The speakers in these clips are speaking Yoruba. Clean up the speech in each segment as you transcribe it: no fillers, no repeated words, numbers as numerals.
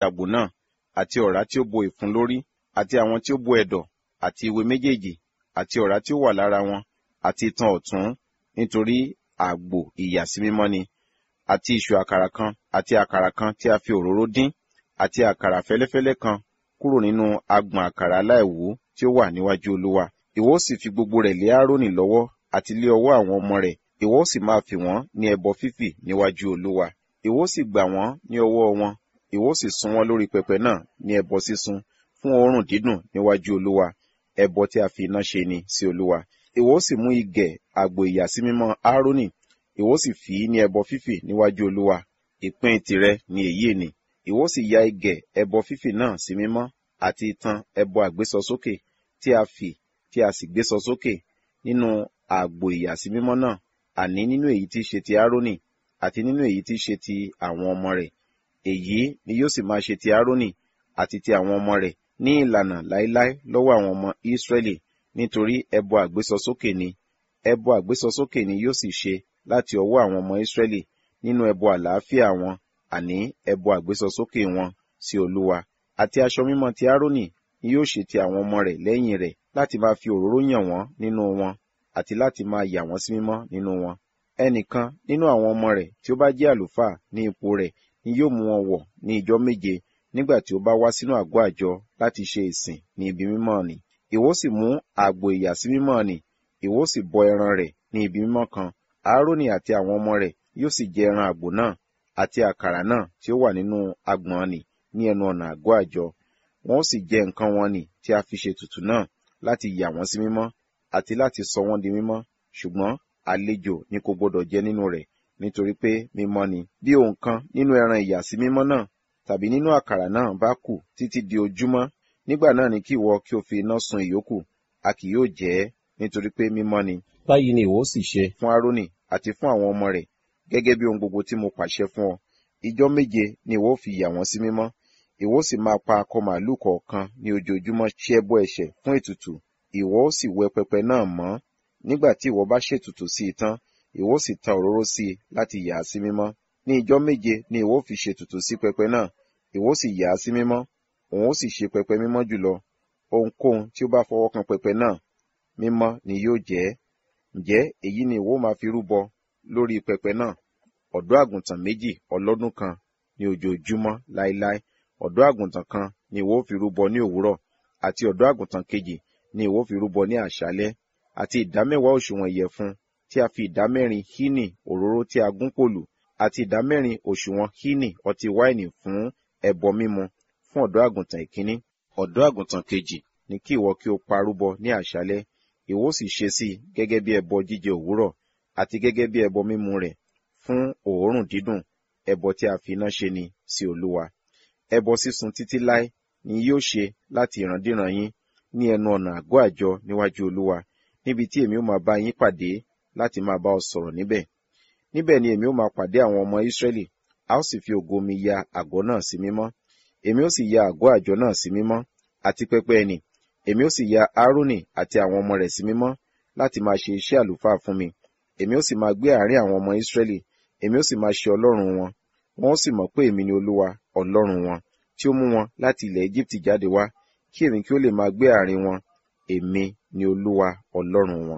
àgbò náà, àti ọ̀rá tí ó bo ìfun lórí, àti àwọn tí ó bo ẹ̀dọ̀, àti ìwé méjèèjì, àti ọ̀rá tí ó wà lára wọn, àti itan ọ̀tún, nítorí àgbò ìyàsímímọ́ ni, àti ìṣù àkàrà kan, àti àkàrà kan tí a fi òróró dín, àti àkàrà fẹ́lẹ́fẹ́lẹ́ kan kúrò nínú agbọ̀n àkàrà aláìwú tí ó wà níwájú Olúwa. Ìwọ ó sì fi gbogbo rẹ̀ lé Áárónì lọ́wọ́ àti lé ọwọ́ àwọn ọmọ rẹ̀. Ìwọ ó sì máa fì wọ́n ní ẹbọ fífì níwájú Olúwa. Ìwọ ó sì gbà wọ́n ní ọwọ́ wọn. Ìwọ ó sì sun wọ́n lórí pẹpẹ náà ní ẹbọ sísun fún òórùn dídùn níwájú Olúwa. Ẹbọ tí a fi iná ṣe ni sí Olúwa. Ìwọ ó sì mú igẹ̀ àgbò ìyàsímímọ́ Áárónì. Ìwọ ó sì fì í ní ẹbọ fífì níwájú Olúwa. Ìpín tìrẹ ni èyí ni. Ìwọ ó sì ya igẹ̀ ẹbọ fífì náà sí mímọ́, àti itan ẹbọ àgbésọsókè tí a fì tí a sì gbé sọ sókè nínú àgbò ìyàsímímọ́ náà, àní nínú èyí tí í ṣe ti Áárónì, àti nínú èyí tí í ṣe ti àwọn ọmọ rẹ̀. Èyí ni yóò sì máa ṣe ti Áárónì àti ti àwọn ọmọ rẹ̀ ní ìlànà láéláé lọ́wọ́ àwọn ọmọ Ísírẹ́lì, nítorí ẹbọ àgbésọsókè ni. Ẹbọ àgbésọsókè ni yóò sì ṣe láti ọwọ́ àwọn ọmọ Ísírẹ́lì nínú ẹbọ àlàáfíà wọn, àní ẹbọ àgbésọsókè wọn sí Olúwa. Àti aṣọ mímọ́ ti Áárónì ni yóò ṣe ti àwọn ọmọ rẹ̀ lẹ́yìn rẹ̀, láti máa fi òróró yàn wọ́n nínú wọn, àti láti máa yà wọ́n sí mímọ́ nínú wọn. Ẹnìkan nínú àwọn ọmọ rẹ̀ tí ó bá jẹ́ àlùfáà ní ipò rẹ̀ ni yóò mú wọn wọ̀ ní ijọ́ méje, nígbà tí ó bá wá sínú àgọ́ àjọ láti ṣe ìsìn ní ibi mímọ́ nì. Ìwọ sì mú àgbò ìyàsímímọ́ nì, ìwọ sì bọ ẹran rẹ̀ ní ibi mímọ́ kan. Áárónì àti àwọn ọmọ rẹ̀ yóò sì jẹ ẹran àgbò náà àti àkàrà náà tí ó wà nínú agbọ̀n nì ní ẹnu ọ̀nà àgọ́ àjọ. Wọn ó sì jẹ nǹkan wọn nì tí a fi ṣe ètùtù náà, láti yà wọ́n sí mímọ́ àti láti sọ wọ́n di mímọ́, ṣùgbọ́n àlejò ni kò gbọdọ̀ jẹ nínú rẹ̀, nítorí pé mímọ́ ni. Bí ohun kan nínú ẹran ìyàsímímọ́ náà tàbí nínú àkàrà náà bá kù títí di ojúmọ́, nígbà náà ni kí ìwọ kí o fi iná sun ìyókù, a kì yóò jẹ ẹ́, nítorí pé mímọ́ ni. Báyìí ni ìwọ sì ṣe fún Áárónì àti fún àwọn ọmọ rẹ̀, gẹ́gẹ́ bí ohun gbogbo tí mo pàṣẹ fún ọ. Ijọ́ méje ni ìwọ fi yà wọ́n sí mímọ́. Ìwọ sì máa pa akọ màlúù kọ̀ọ̀kan ní ojoojúmọ́ ṣe ẹbọ ẹ̀ṣẹ̀ fún ètùtù. Ìwọ ó sì wẹ pẹpẹ náà mọ́. Nígbà tí ìwọ bá ṣètùtù sí i tán, ìwọ ó sì ta òróró sí i láti yà á sí mímọ́. Ní ijọ́ méje ni ìwọ ó fi ṣètùtù sí pẹpẹ náà, ìwọ ó sì yà á sí mímọ́. Òun ó sì ṣe pẹpẹ mímọ́ jùlọ. Ohunkóhun tí ó bá fọwọ́ kan pẹpẹ náà, mímọ́ ni yóò jẹ́. Ǹjẹ́ èyí ni ìwọ máa fi rúbọ lórí pẹpẹ náà: ọ̀dọ́ àgùntàn méjì ọlọ́dún kan ní ojoojúmọ́ láéláé. Ọ̀dọ́ àgùntàn kan ni ìwọ fi rúbọ ní òwúrọ̀, àti ọ̀dọ́ àgùntàn kejì ni ìwọ fi rúbọ ní àṣálẹ́. Àti ìdámẹ́wàá òṣùwọ̀n ìyẹ̀fun tí a fi ìdámẹ́rin hínì òróró tí a gún pòlù, àti ìdámẹ́rin òṣùwọ̀n hínì ọtí wáìnì fún ẹbọ mímu fún ọ̀dọ́ àgùntàn ìkíní. Ọ̀dọ́ àgùntàn kejì ni kí ìwọ kí o pa rúbọ ní àṣálẹ́. Ìwọ sì ṣe sí i gẹ́gẹ́ bí ẹbọ jíjẹ òwúrọ̀, àti gẹ́gẹ́ bí ẹbọ mímu rẹ̀ fún òórùn dídùn, ẹbọ tí a fi iná ṣe ni sí Olúwa. Ẹbọ sísun títí láé ni yóò ṣe láti ìrandíran yín ní ẹnu ọ̀nà àgọ́ àjọ níwájú Olúwa, níbi tí èmi ó máa bá yín pàdé láti máa bá ọ sọ̀rọ̀ níbẹ̀. Níbẹ̀ ni èmi ó máa pàdé àwọn ọmọ Ísírẹ́lì, a ó sì fi ògo mi ya àgọ́ náà sí mímọ́. Èmi ó sì ya àgọ́ àjọ náà sí mímọ́, àti pẹpẹ ẹnì. Èmi ó sì ya Áárónì àti àwọn ọmọ rẹ̀ sí mímọ́ láti máa ṣe iṣẹ́ àlùfáà fún mi. Èmi ó sì máa gbé àárín àwọn ọmọ Ísírẹ́lì, èmi ó sì máa ṣe Ọlọ́run wọn. Wọn ó sì mọ̀ pé èmi ni Olúwa Ọlọ́run wọn, tí ó mú wọn láti ilẹ̀ Égíptì jáde wá, kí èmi kí ó lè máa gbé àárín wọn. Èmi ni Olúwa Ọlọ́run wọn.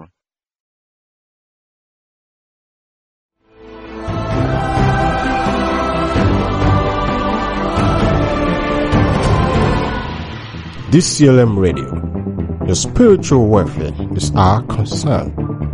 DCLM Radio. Your spiritual welfare is our concern.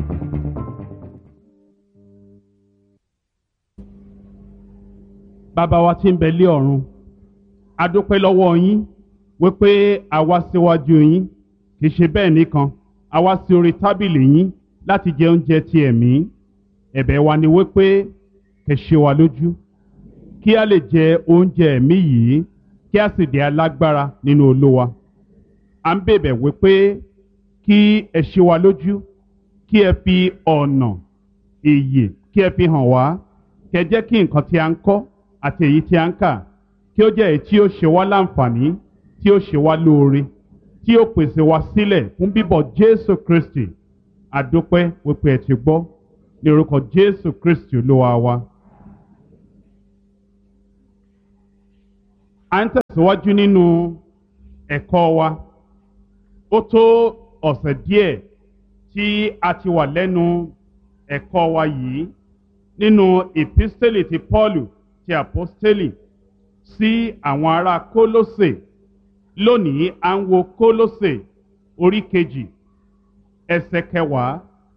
Bàbá wa tí ń bẹ lé ọ̀run, a dúpẹ́ lọ́wọ́ yín wípé a wá síwájú yín, kì í ṣe bẹ́ẹ̀ nìkan, a wá sí orí tábìlì yín láti jẹ oúnjẹ ti ẹ̀mí. Ẹ̀bẹ̀ wa ni wípé kẹ́ ṣe wa lójú, kí a lè jẹ oúnjẹ ẹ̀mí yìí, kí a sì di alágbára nínú Olúwa. À ń bẹ̀bẹ̀ wípé kí ẹ ṣe wa lójú, kí ẹ fi ọ̀nà ìyè kí ẹ fi hàn wá, kẹ́ jẹ́ kí nǹkan tí a ń kọ́ àti èyí tí a ń kà kí ó jẹ́ èyí tí ó ṣe wá láǹfààní, tí ó ṣe wá lóore, tí ó pèsè wá sílẹ̀ fún bíbọ̀ Jésù Kristi. A dúpẹ́ wípé ẹ ti gbọ́, ní orúkọ Jésù Kristi Olúwa wa. À ń tẹ̀síwájú nínú ẹ̀kọ́ wa. Ó tó ọ̀sẹ̀ díẹ̀ tí a ti wà lẹ́nu ẹ̀kọ́ wa yìí nínú ìpísítélì ti Pọ́ọ̀lù ti àpọ́stélì sí àwọn ará Kólósè. Lónìí à ń wo Kólósè orí kejì ẹsẹ̀ kẹwàá.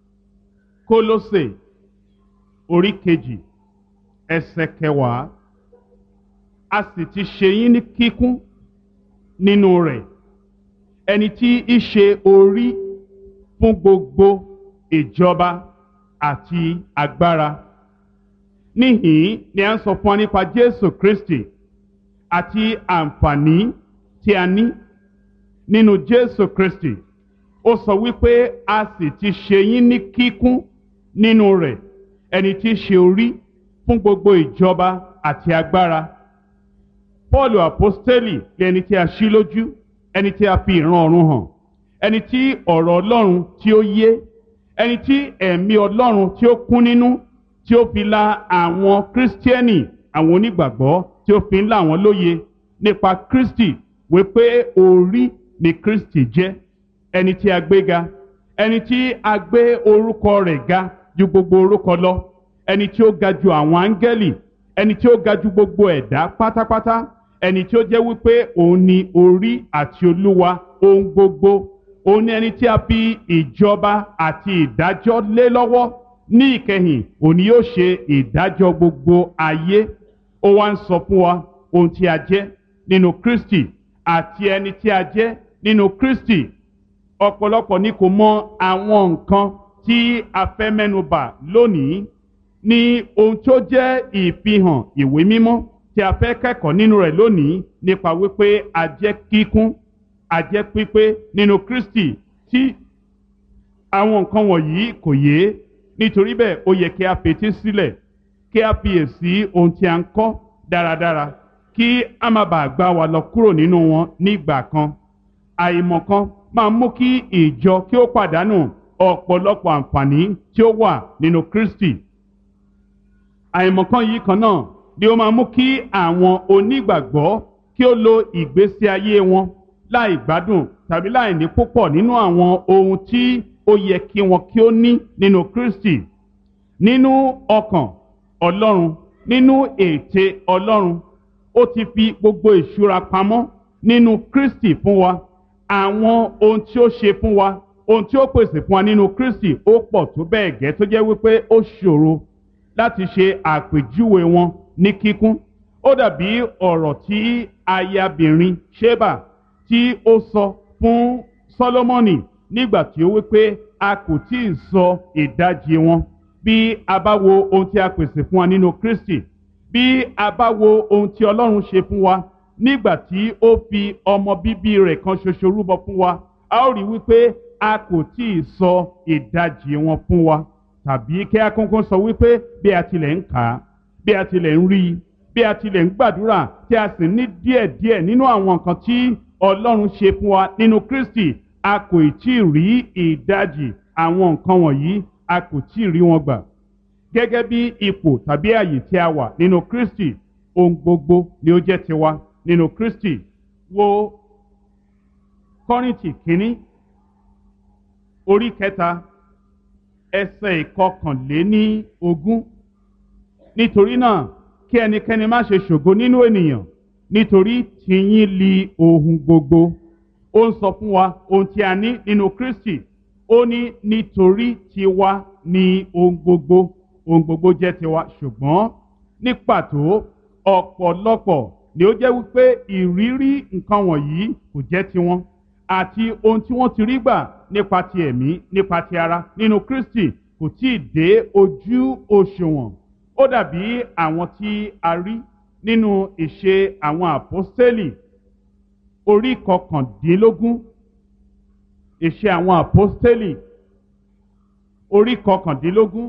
Kólósè orí kejì ẹsẹ̀ kẹwàá. A sì ti ṣe yín ní kíkún nínú rẹ̀, ẹni tí í ṣe orí fún gbogbo ìjọba àti agbára. Níhìn ni a ń sọ fún wa nípa Jésù Kristi àti àǹfààní tí a ní nínú Jésù Kristi. Ó sọ wípé a sì ti ṣe yín ní kíkún nínú rẹ̀, ẹni tí í ṣe orí fún gbogbo ìjọba àti agbára. Pọ́ọ̀lù àpọ́stélì lẹni tí a ṣí lójú, ẹni tí a fi ìran ọ̀run hàn, ẹni tí ọ̀rọ̀ Ọlọ́run tí ó yé, ẹni tí ẹ̀mí Ọlọ́run tí ó kún nínú, tí ó fi la àwọn kírísítíẹ́nì, àwọn onígbàgbọ́, tí ó fi ń là wọ́n lóye nípa Kristi wípé orí ni Kristi jẹ́, ẹni tí a gbé ga, ẹni tí a gbé orúkọ rẹ̀ ga ju gbogbo orúkọ lọ, ẹni tí ó ga ju àwọn áńgẹ́lì, ẹni tí ó ga ju gbogbo ẹ̀dá pátápátá, ẹni tí ó jẹ́ wípé òun ni orí àti olúwa ohun gbogbo. Òun ni ẹni tí a fi ìjọba àti ìdájọ́ lé lọ́wọ́. Ní ìkẹyìn òun ni yóò ṣe ìdájọ́ gbogbo ayé. Ó wá ń sọ fún wa ohun tí a jẹ́ nínú Kristi àti ẹni tí a jẹ́ nínú Kristi. Ọ̀pọ̀lọpọ̀ ni kò mọ àwọn nǹkan tí a fẹ́ mẹ́nubà lónìí ní ohun tó jẹ́ ìfihàn ìwé mímọ́ tí a fẹ́ kẹ́kọ̀ọ́ nínú rẹ̀ lónìí, nípa wípé a jẹ́ kíkún, a jẹ́ pípé nínú Kristi. Tí àwọn nǹkan wọ̀nyí kò yé, nítorí bẹ́ẹ̀ ó yẹ kí a fetí sílẹ̀, kí a fiyèsí ohun tí a ń kọ́ dáradára, kí a má bàa gbá wa lọ kúrò nínú wọn nígbà kan. Àìmọ̀kan máa mú kí ìjọ kí ó pàdánù ọ̀pọ̀lọpọ̀ àǹfààní tí ó wà nínú Kristi. Àìmọ̀kan yìí kan náà ni ó máa mú kí àwọn onígbàgbọ́ kí ó lo ìgbésí ayé wọn láì gbádùn tàbí láì ní púpọ̀ nínú àwọn ohun tí ó yẹ kí wọn kí ó ní nínú Kristi. Nínú ọkàn Ọlọ́run, nínú ète Ọlọ́run, ó ti fi gbogbo ìṣúra pamọ́ nínú Kristi fún wa. Àwọn ohun tí ó ṣe fún wa, ohun tí ó pèsè fún wa nínú Kristi ó pọ̀ tó bẹ́ẹ̀ gẹ́ tó jẹ́ wípé ó ṣòro láti ṣe àpèjúwe wọn ní kíkún. Ó dàbí ọ̀rọ̀ tí ayabìnrin Ṣébà tí ó sọ fún Sólómọ́nì nígbà tí ó wípé a kò tí ì sọ ìdajì wọn. Bí a bá wo ohun tí a pèsè fún wa nínú Kristi, bí a bá wo ohun tí Ọlọ́run ṣe fún wa nígbà tí ó fi ọmọ bíbí rẹ̀ kan ṣoṣo rúbọ fún wa, a ó rí wípé a kò tí ì sọ ìdajì wọn fún wa. Tàbí kí a kúnkún sọ wípé bí a tilẹ̀ ń kà á, bí a tilẹ̀ ń rí i, bí a tilẹ̀ ń gbàdúrà tí a sì ní díẹ̀díẹ̀ nínú àwọn nǹkan tí Ọlọ́run ṣe fún wa nínú Kristi, a kò tí ì rí ìdajì àwọn nǹkan wọ̀nyí, a kò tí ì rí wọn gbà. Gẹ́gẹ́ bí ipò tàbí àyè tí a wà nínú Kristi, ohun gbogbo ni ó jẹ́ tiwa nínú Kristi. Wo Kọ́ríńtì kínní orí kẹta ẹsẹ̀ ìkọkànléní-ogún. Nítorí náà kí ẹnikẹ́ni má ṣe ṣògo nínú ènìyàn, nítorí tìyín li ohun gbogbo. Ó ń sọ fún wa ohun tí a ní nínú Kristi. Ó ní nítorí tiwa ni ohun gbogbo. Ohun gbogbo jẹ́ tiwa, ṣùgbọ́n ní pàtó ọ̀pọ̀lọpọ̀ ni ó jẹ́ wípé ìrírí nǹkan wọ̀nyí kò jẹ́ tiwọn, àti ohun tí wọ́n ti rí gbà nípa ti ẹ̀mí, nípa ti ara nínú Kristi kò tí ì dé ojú òṣùwọ̀n. Ó dàbí àwọn tí a rí nínú ìṣe àwọn àpọ́stélì orí kọkàndínlógún. Ìṣe àwọn àpọ́stélì orí kọkàndínlógún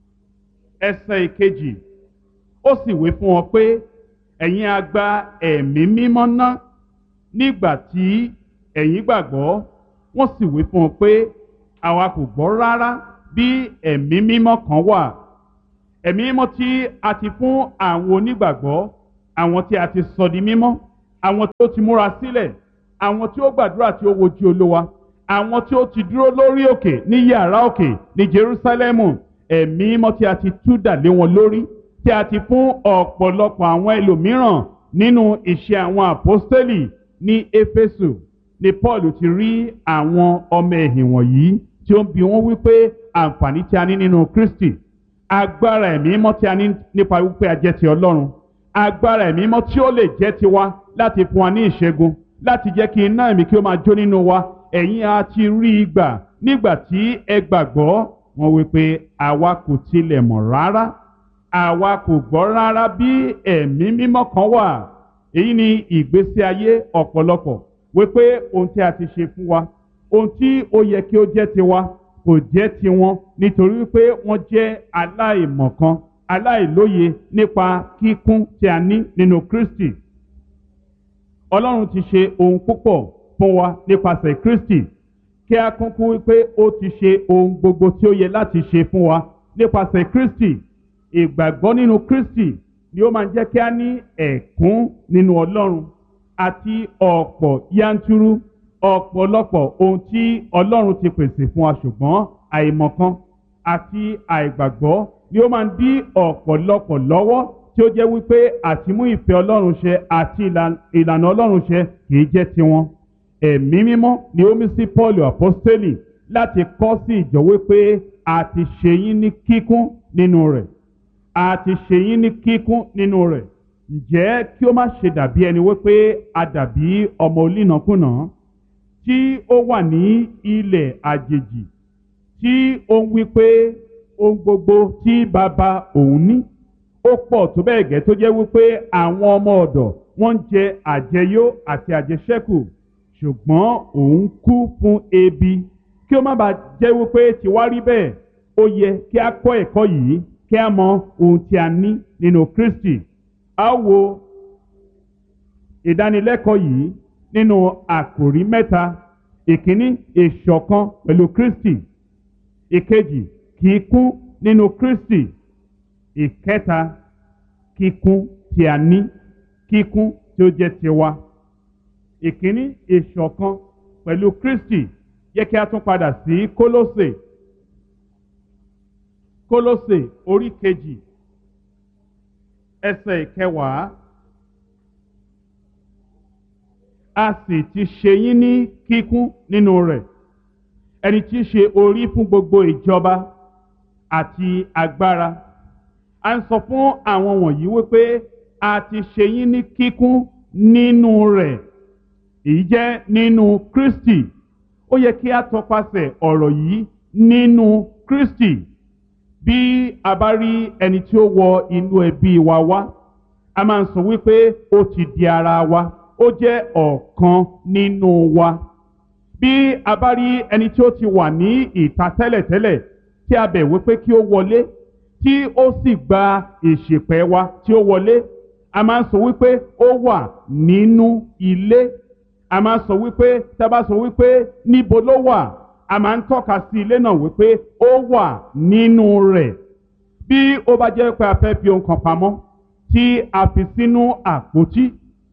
ẹsẹ̀ ìkejì. Ó sì wí fún wọn pé ẹ̀yin a gba ẹ̀mí mímọ́ ná nígbà tí ẹ̀yin gbàgbọ́. Wọ́n sì wí fún wọn pé àwa kò gbọ́ rárá bí ẹ̀mí mímọ́ kan wà. Ẹ̀mí mímọ́ tí a ti fún àwọn onígbàgbọ́, àwọn tí a ti sọ di mímọ́, àwọn tí ó ti múra sílẹ̀, àwọn tí ó gbàdúrà tí ó wojú Olúwa, àwọn tí ó ti dúró lórí òkè ní yàrá òkè ní Jerúsálẹ́mù. Ẹ̀mí mímọ́ tí a ti tú dà lé wọn lórí, tí a ti fún ọ̀pọ̀lọpọ̀ àwọn ẹlòmíràn nínú iṣẹ́ àwọn àpọ́stélì. Ní Éfésù ni Paul ti rí àwọn ọmọ ẹ̀yìn wọ̀nyí tí ó ń bi wọ́n wípé àǹfààní tí a ní nínú Kristi, agbára ẹ̀mí mímọ́ tí a ní nípa wípé a jẹ́ ti Ọlọ́run, agbára ẹ̀mí mímọ́ tí ó lè jẹ́ tiwa láti fún wa ní ìṣẹ́gun, láti jẹ́ kí iná ẹ̀mí kí ó máa jó nínú wa. Ẹ̀yin a ti rí i gbà nígbà tí ẹ gbàgbọ́. Wọ́n wípé àwa kò tilẹ̀ mọ̀ rárá, àwa kò gbọ́ rárá bí ẹ̀mí mímọ́ kan wà. Èyí ni ìgbésí ayé ọ̀pọ̀lọpọ̀, wípé ohun tí a ti ṣe fún wa, ohun tí ó yẹ kí ó jẹ́ tiwa kò jẹ́ tiwọn, nítorí wípé wọ́n jẹ́ aláìmọ̀kan, aláìlóye nípa kíkún tí a ní nínú Kristi. Ọlọ́run ti ṣe ohun púpọ̀ fún wa nípasẹ̀ Kristi, kí a kúnkún wípé ó ti ṣe ohun gbogbo tí ó yẹ láti ṣe fún wa nípasẹ̀ Kristi. Ìgbàgbọ́ nínú Kristi ni ó máa ń jẹ́ kí a ní ẹ̀kún nínú Ọlọ́run àti ọ̀pọ̀ yanturu ọ̀pọ̀lọpọ̀ ohun tí Ọlọ́run ti pèsè fún wa, ṣùgbọ́n àìmọ̀kan àti àìgbàgbọ́ ni ó máa ń dí ọ̀pọ̀lọpọ̀ lọ́wọ́, tí ó jẹ́ wípé àtimú ìfẹ́ Ọlọ́run ṣẹ àti ìlànà Ọlọ́run ṣẹ kìí jẹ́ tiwọn. Ẹ̀mí mímọ́ ni ó mí sí Paul apostoli láti kọ́ sí ìjọ wípé a ti ṣe yín ní kíkún nínú rẹ̀, a ti ṣe yín ní kíkún nínú rẹ̀. Ǹjẹ́ kí ó má ṣe dàbí ẹni wípé a dàbí ọmọ onínàkúnà tí ó wà ní ilẹ̀ àjèjì, tí ó ń wípé ohun gbogbo tí bàbá òun ní ó pọ̀ tó bẹ́ẹ̀ gẹ́ tó jẹ́ wípé àwọn ọmọ ọ̀dọ̀ wọ́n ń jẹ àjẹyó àti àjẹṣẹ́kù, ṣùgbọ́n òun kú fún ebi. Kí ó má bàa jẹ́ wípé tiwa rí bẹ́ẹ̀, ó yẹ kí a kọ́ ẹ̀kọ́ yìí, kí a mọ ohun tí a ní nínú Kristi. A wo ìdánilẹ́kọ̀ọ́ yìí nínú àkòrí mẹ́ta. Ìkíní, ìṣọ̀kan pẹ̀lú Kristi. Ìkejì, kíkún nínú Kristi. Ìkẹta, kíkún tí a ní, kíkún tí ó jẹ́ tiwa. Ìkíní, ìṣọ̀kan pẹ̀lú Kristi. Yẹ kí a tún padà sí Kólósè orí kejì ẹsẹ̀ 9. A sì ti ṣe yín ní kíkún nínú rẹ̀, ẹni tí í ṣe orí fún gbogbo ìjọba àti agbára. A ń sọ fún àwọn wọ̀nyí wípé a ti ṣe yín ní kíkún nínú rẹ̀. Èyí jẹ́ nínú Kristi. Ó yẹ kí a tọpasẹ̀ ọ̀rọ̀ yìí nínú Kristi. Bí a bá rí ẹni tí ó wọ inú ẹbí wa wá, a máa ń sọ wípé ó ti di ara wa, ó jẹ́ ọ̀kan nínú wa. Bí a bá rí ẹni tí ó ti wà ní ìta tẹ́lẹ̀tẹ́lẹ̀, tí a bẹ̀ wípé kí ó wọlé, tí ó sì gba ìṣìpẹ̀ wa tí ó wọlé, a máa ń sọ wípé ó wà nínú ilé. A máa ń sọ wípé, tí a bá sọ wípé níbo ló wà, a máa ń tọ́ka sí ilé náà wípé ó wà nínú rẹ̀. Bí ó bá jẹ́ pé a fẹ́ fi ohun kan pamọ́, tí a fi sínú àpótí,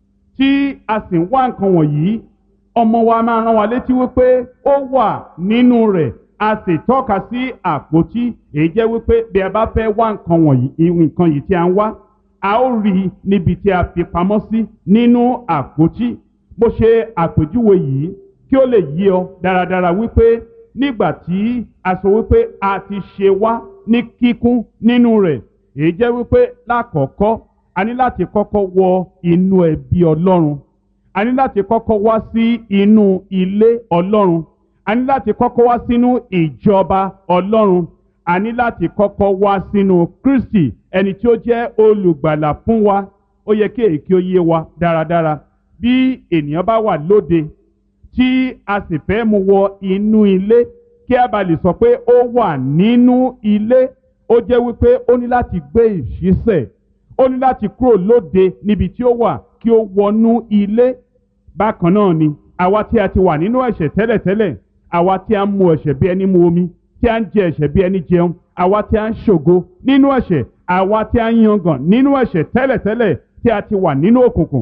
tí a sì ń wá nǹkan wọ̀nyí, ọmọ wa máa rán wa létí wípé ó wà nínú rẹ̀. A sì tọ́ka sí àpótí. Èyí jẹ́ wípé bí a bá fẹ́ wá nǹkan wọ̀nyí, nǹkan yìí tí a ń wá, a ó rí i níbi tí a fi pamọ́ sí nínú àpótí. Mo ṣe àpèjúwe yìí kí ó lè yé ọ dáradára wípé nígbà tí a sọ wípé a ti ṣe wá ní kíkún nínú rẹ̀, èyí jẹ́ wípé lákọ̀ọ́kọ́ a ní láti kọ́kọ́ wọ inú ẹbí Ọlọ́run. A ní láti kọ́kọ́ wá sí inú ilé Ọlọ́run. A ní láti kọ́kọ́ wá sínú ìjọba Ọlọ́run. A ní láti kọ́kọ́ wá sínú Kristi, ẹni tí ó jẹ́ olùgbàlà fún wa. Ó yẹ kí èyí kí ó yé wa dáradára. Bí ènìyàn bá wà lóde tí a sì fẹ́ mú wọ inú ilé, kí a bá lè sọ pé ó wà nínú ilé, ó jẹ́ wípé ó ní láti gbé ìṣísẹ̀. Ó ní láti kúrò lóde níbi tí ó wà kí ó wọnú ilé. Bákan náà ni àwa tí a ti wà nínú ẹ̀ṣẹ̀ tẹ́lẹ̀tẹ́lẹ̀, àwa tí a ń mu ẹ̀ṣẹ̀ bí ẹni mu omi, tí a ń jẹ ẹ̀ṣẹ̀ bí ẹni jẹun, àwa tí a ń ṣògo nínú ẹ̀ṣẹ̀, àwa tí a ń yangàn nínú ẹ̀ṣẹ̀ tẹ́lẹ̀tẹ́lẹ̀, tí a ti wà nínú òkùnkùn.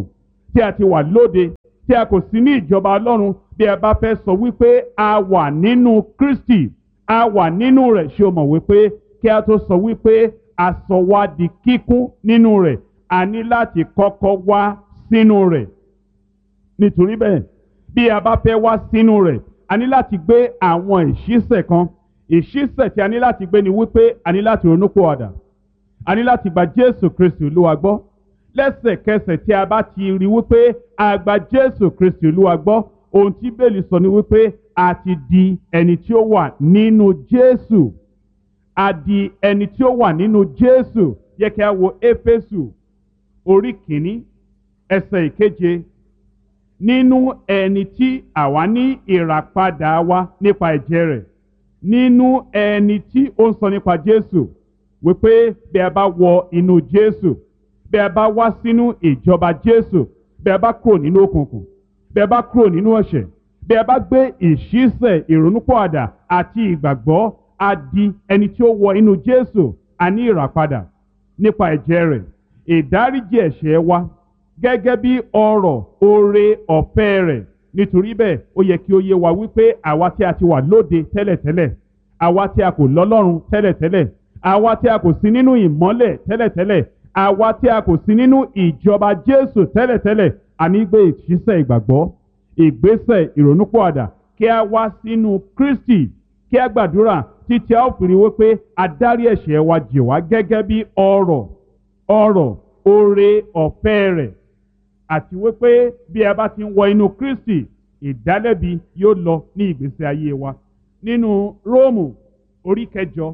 tí a ti wà lóde tí a kò sí ní ìjọba Ọlọ́run, bí a bá fẹ́ sọ wípé a wà nínú Kristi, a wà nínú rẹ̀, ṣé o mọ̀ wípé kí a tó sọ wípé a sọ wá di kíkún nínú rẹ̀, a ní láti kọ́kọ́ wá sínú rẹ̀. Nítorí bẹ́ẹ̀, bí a bá fẹ́ wá sínú rẹ̀, a ní láti gbé àwọn ìṣísẹ̀ kan. Ìṣísẹ̀ tí a ní láti gbé ni wípé a ní láti ronúpìwàdà, a ní láti gba Jésù Kristi Olúwa gbọ́. Lẹ́sẹ̀kẹsẹ̀ tí a bá ti rí wípé a gba Jésù Kristi Olúwa gbọ́, ohun tí Bíbélì sọ ni wípé a ti di ẹni tí ó wà nínú Jésù. A di ẹni tí ó wà nínú Jésù. Yẹ kí a wo Éfésù orí kìíní ẹsẹ̀ 7. Nínú ẹni tí àwa ní ìràpadà wa nípa ẹ̀jẹ̀ rẹ̀, nínú ẹni tí ó ń sọ nípa Jésù, wípé bí a bá wọ inú Jésù, bí a bá wá sínú ìjọba Jésù, bí a bá kúrò nínú òkùnkùn, bí a bá kúrò nínú ẹ̀ṣẹ̀, bí a bá gbé ìṣísẹ̀ ìrònúpìwàdà àti ìgbàgbọ́, a di ẹni tí ó wọ inú Jésù. A ní ìràpadà nípa ẹ̀jẹ̀ rẹ̀, ìdáríjì ẹ̀ṣẹ̀ wa gẹ́gẹ́ bí ọrọ̀ oore ọ̀fẹ́ rẹ̀. Nítorí bẹ́ẹ̀, ó yẹ kí ó yé wa wípé àwa tí a ti wà lóde tẹ́lẹ̀tẹ́lẹ̀, àwa tí a kò lọ́lọ́run tẹ́lẹ̀tẹ́lẹ̀, àwa tí a kò sí nínú ìmọ́lẹ̀ tẹ́lẹ̀tẹ́lẹ̀, àwa tí a kò sí nínú ìjọba Jésù tẹ́lẹ̀tẹ́lẹ̀, a ní gbé ìṣísẹ̀ ìgbàgbọ́, ìgbésẹ̀ ìrònúpìwàdà, kí a wá sínú Kristi, kí a gbàdúrà títí a ó fi rí wípé a dárí ẹ̀ṣẹ̀ wa jì wá gẹ́gẹ́ bí ọrọ̀ oore ọ̀fẹ́ rẹ̀, àti wípé bí a bá ti ń wọ inú Kristi, ìdálẹ́bi yóò lọ ní ìgbésí ayé wa. Nínú Róòmù orí 8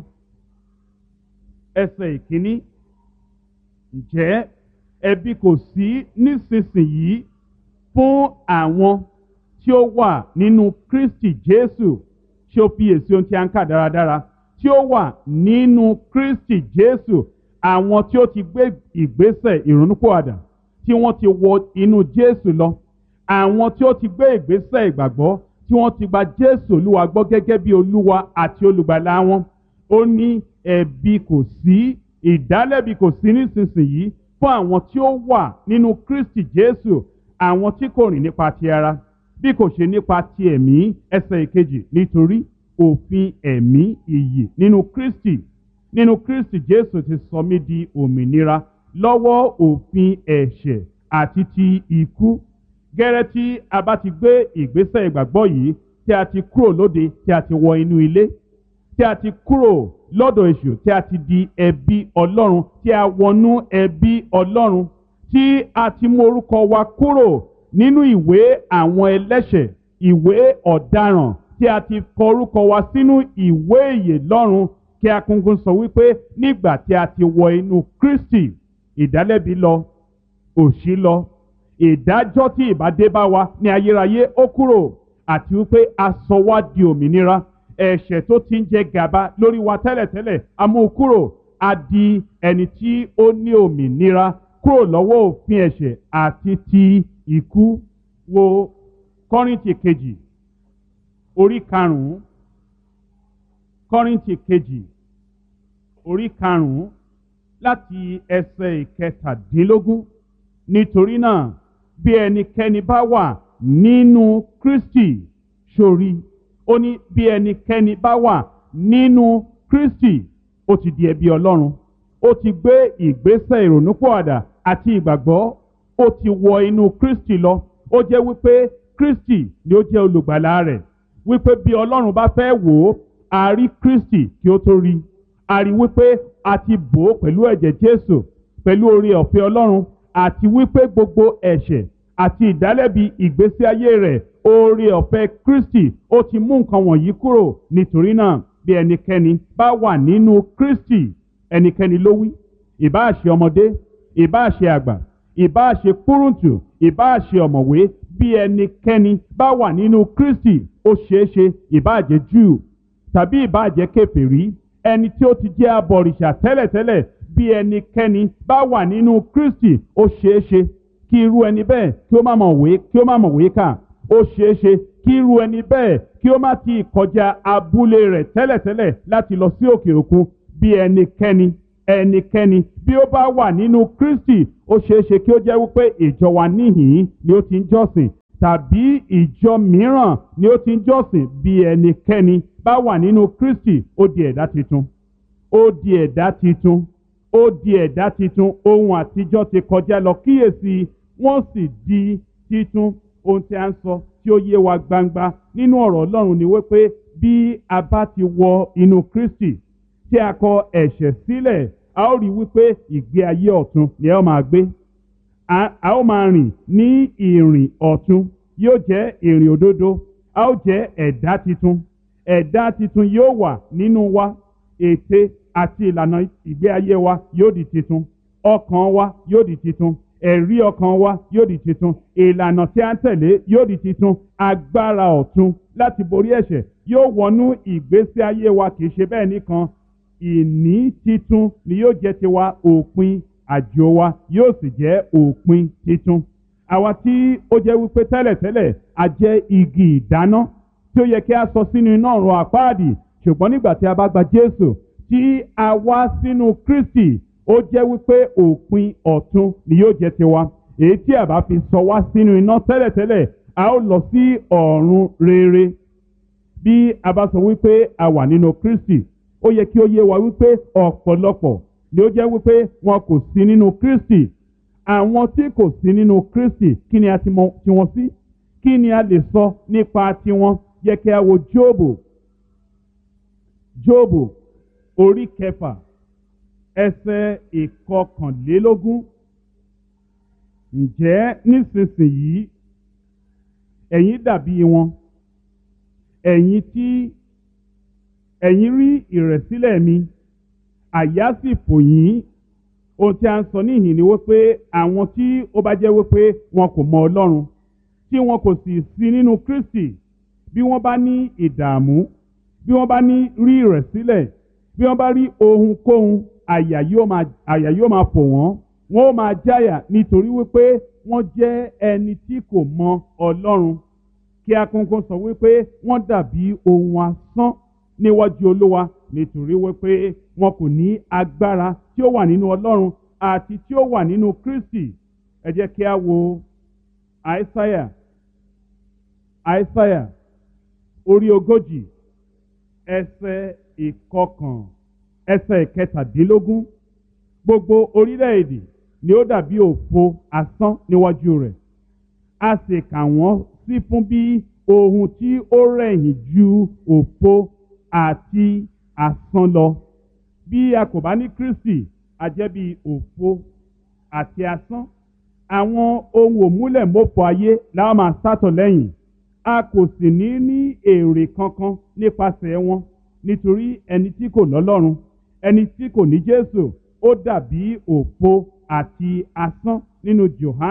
ẹsẹ̀ 1, ǹjẹ́ ẹ̀bi kò sí nísinsìnyí fún àwọn tí ó wà nínú Kristi Jésù? Ṣé o fiyèsí ohun tí a ń kà dáradára? Tí ó wà nínú Kristi Jésù, àwọn tí ó ti gbé ìgbésẹ̀ ìrònúpìwàdà, tí wọ́n ti wọ inú Jésù lọ, àwọn tí ó ti gbé ìgbésẹ̀ ìgbàgbọ́, tí wọ́n ti gba Jésù Olúwa gbọ́ gẹ́gẹ́ bí Olúwa àti olùgbàlà wọn. Ó ní ẹ̀bi kò sí, ìdálẹ́bi kò sí nísinsìnyí fún àwọn tí ó wà nínú Kristi Jésù, àwọn tí kò rìn nípa ti ara, bí kò ṣe nípa ti ẹ̀mí. Ẹsẹ̀ 2, nítorí òfin ẹ̀mí ìyè nínú Kristi Jésù ti sọ mí di òmìnira lọ́wọ́ òfin ẹ̀ṣẹ̀ àti ti ikú. Gẹ́rẹ́ tí a bá ti gbé ìgbésẹ̀ ìgbàgbọ́ yìí, tí a ti kúrò lóde, tí a ti wọ inú ilé, tí a ti kúrò lọ́dọ̀ èṣù, tí a ti di ẹbí Ọlọ́run, tí a wọnú ẹbí Ọlọ́run, tí a ti mú orúkọ wa kúrò nínú ìwé àwọn ẹlẹ́ṣẹ̀, ìwé ọ̀daràn, tí a ti kọ orúkọ wa sínú ìwé ìyè lọ́run. Kí a kúnkún sọ wípé nígbà tí a ti wọ inú Kristi, ìdálẹ́bi lọ, òṣì lọ, ìdájọ́ tí ìbá dé bá wa ní ayérayé ó kúrò, àti wípé a sọ wá di òmìnira. Ẹ̀ṣẹ̀ tó ti ń jẹ gàba lórí wa tẹ́lẹ̀tẹ́lẹ̀, a mú kúrò, a di ẹni tí ó ní òmìnira kúrò lọ́wọ́ òfin ẹ̀ṣẹ̀ àti ti ikú. Wo Kọ́ríńtì kejì orí 5, Kọ́ríńtì kejì orí 5 láti ẹsẹ̀ 17. Nítorí náà, bí ẹnikẹ́ni bá wà nínú Kristi, sórí, ó ní bí ẹnikẹ́ni bá wà nínú Kristi, ó ti di ẹbí Ọlọ́run, ó ti gbé ìgbésẹ̀ ìrònúpìwàdà àti ìgbàgbọ́, ó ti wọ inú Kristi lọ. Ó jẹ́ wípé Kristi ni ó jẹ́ olùgbàlà rẹ̀, wípé bí Ọlọ́run bá fẹ́ wò ó, a rí Kristi kí ó tó rí, a rí wípé a ti bò ó pẹ̀lú ẹ̀jẹ̀ Jésù, pẹ̀lú oore ọ̀fẹ́ Ọlọ́run, àti wípé gbogbo ẹ̀ṣẹ̀ àti ìdálẹ́bi ìgbésí ayé rẹ̀, oore ọ̀fẹ́ Kristi ó ti mú nǹkan wọ̀nyí kúrò. Nítorí náà, bí ẹnikẹ́ni bá wà nínú Kristi, ẹnikẹ́ni ló wí, ìbáà ṣe ọmọdé, ìbáà ṣe àgbà, ìbáà ṣe kúrúntù, ìbáà ṣe ọ̀mọ̀wé, bí ẹnikẹ́ni bá wà nínú Kristi, ó ṣeéṣe ìbáà jẹ́ Júù tàbí ìbáà jẹ́ kèfèrí, ẹni tí ó ti jẹ́ abọ̀rìṣà tẹ́lẹ̀tẹ́lẹ̀, bí ẹnikẹ́ni bá wà nínú Kristi, ó ṣeéṣe kí irú ẹni bẹ́ẹ̀ kí ó má mọ̀wé kà, ó ṣeéṣe kí irú ẹni bẹ́ẹ̀ kí ó má ti kọjá abúlé rẹ̀ tẹ́lẹ̀tẹ́lẹ̀ láti lọ sí òkè òkun. Bí ẹnikẹ́ni ẹnikẹ́ni bí ó bá wà nínú Kristi ó ṣeéṣe kí ó jẹ́ wípé ìjọ wa níhìn ni ó ti ń jọ́sìn tàbí ìjọ mìíràn ni ó ti ń jọ́sìn. Bí ẹnikẹ́ni bá wà nínú Kristi ó di ẹ̀dá titun, ó di ẹ̀dá titun, ó di ẹ̀dá titun. Ohun àtijọ́ ti kọjá lọ, kíyèsí wọ́n sì di titun. Ohun tí a ń sọ tí ó yé wa gbangba nínú ọ̀rọ̀ Ọlọ́run ni wípé bí a bá ti wọ inú Kristi tí a kọ ẹ̀ṣẹ̀ sílẹ̀, a ó rí wípé ìgbé ayé ọ̀tun ni a ó máa gbé. A ó máa rìn ní ìrìn ọ̀tun, yóò jẹ́ ìrìn òdodo, a ó jẹ́ ẹ̀dá titun. Ẹ̀dá titun yóò wà nínú wa, ète àti ìlànà ìgbé ayé wa yóò di titun, ọkàn wa yóò di titun, ẹ̀rí ọkàn wa yóò di titun, ìlànà tí a ń tẹ̀lé yóò di titun, agbára ọ̀tun láti borí ẹ̀ṣẹ̀ yóò wọnú ìgbésí ayé wa. Kìí ṣe bẹ́ẹ̀ nìkan, ìní titun ni yóò jẹ́ tiwa, òpin àjò wa yóò sì jẹ́ òpin titun. Àwa tí ó jẹ́ wípé tẹ́lẹ̀tẹ́lẹ̀ a jẹ́ igi ìdáná tí ó yẹ kí a sọ sínú iná ọ̀run àpáàdì, ṣùgbọ́n nígbà tí a bá gba Jésù tí a wá sínú Kristi, ó jẹ́ wípé òpin ọ̀tun ni yóò jẹ́ tiwa. Èyí tí a bá fi sọ wá sínú iná tẹ́lẹ̀tẹ́lẹ̀, a ó lọ sí ọ̀run rere. Bí a bá sọ wípé a wà nínú Kristi, ó yẹ kí ó yé wa wípé ọ̀pọ̀lọpọ̀ ni ó jẹ́ wípé wọn kò sí nínú Kristi. Àwọn tí kò sí nínú Kristi, kí ni a ti mọ̀ tiwọn sí? Kí ni a lè sọ nípa tiwọn? Yẹ kí a wo Jóòbù orí 6 ẹsẹ̀ 21. Ǹjẹ́ nísinsìnyí ẹ̀yin dàbí wọn, ẹ̀yin tí ẹ̀yin rí ìrẹ̀sílẹ̀ mi, àyà sì fò yín. Ohun tí a ń sọ níhìn ni wípé àwọn tí ó bá jẹ́ wípé wọn kò mọ Ọlọ́run, tí wọn kò sì sí nínú Kristi, bí wọ́n bá ní ìdààmú, bí wọ́n bá ní rí ìrẹ̀sílẹ̀, bí wọ́n bá rí ohunkóhun, àyà yóò máa fò wọ́n, wọ́n ó máa jáyà nítorí wípé wọ́n jẹ́ ẹni tí kò mọ Ọlọ́run. Kí a kúnkún sọ wípé wọ́n dàbí ohun asán níwájú Olúwa, nítorí wípé wọn kò ní agbára tí ó wà nínú Ọlọ́run àti tí ó wà nínú Kristi. Ẹ jẹ́ kí a wo Àìsáyà orí 40 ẹsẹ̀ 17. Gbogbo orílẹ̀-èdè ni ó dàbí òfo asán níwájú rẹ̀, a sì kà wọ́n sí fún bí ohun tí ó rẹ̀yìn ju òfo àti asán lọ. Bí a kò bá ní Kristi, a jẹ́ bí òfo àti asán. Àwọn ohun òmúlẹ̀mófo ayé la máa sátọ̀ lẹ́yìn. A kò sì ní èrè kankan nípasẹ̀ wọn, nítorí ẹni tí kò lọ́lọ́run, ẹni tí kò ní Jésù, ó dàbí òfo àti asán. Nínú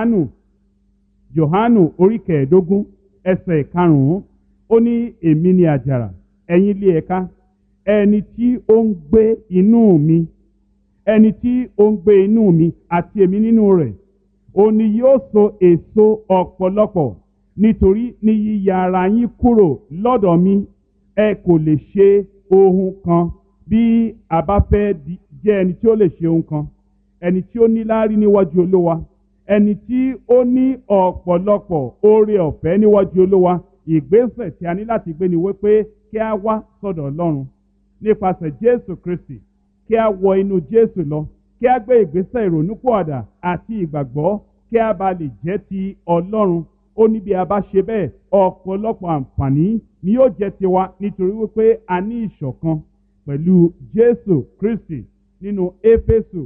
Jòhánù orí 15 ẹsẹ̀ 5, ó ní èmi ni àjàrà, ẹ̀yin ilé ẹ̀ka. Ẹni tí ó ń gbé inú mi, ẹni tí ó ń gbé inú mi àti èmi nínú rẹ̀, òun ni yóò so èso ọ̀pọ̀lọpọ̀. Nítorí ní yíya ara yín kúrò lọ́dọ̀ mi, ẹ kò lè ṣe ohun kan. Bí a bá fẹ́ jẹ́ ẹni tí ó lè ṣe ohun kan, ẹni tí ó níláárí níwájú Olúwa, ẹni tí ó ní ọ̀pọ̀lọpọ̀ oore ọ̀fẹ́ níwájú Olúwa, ìgbésẹ̀ tí a ní láti gbé ni wípé kí a wá sọ́dọ̀ Ọlọ́run nípasẹ̀ Jésù Kristi, kí a wọ inú Jésù lọ, kí a gbé ìgbésẹ̀ ìrònúpìwàdà àti ìgbàgbọ́, kí a bá lè jẹ́ ti Ọlọ́run. Ó ní bí a bá ṣe bẹ́ẹ̀, ọ̀pọ̀lọpọ̀ àǹfààní ni yóò jẹ́ tiwa, nítorí wípé a ní ìṣọ̀kan pẹ̀lú Jésù Kristi. Nínú Éfésù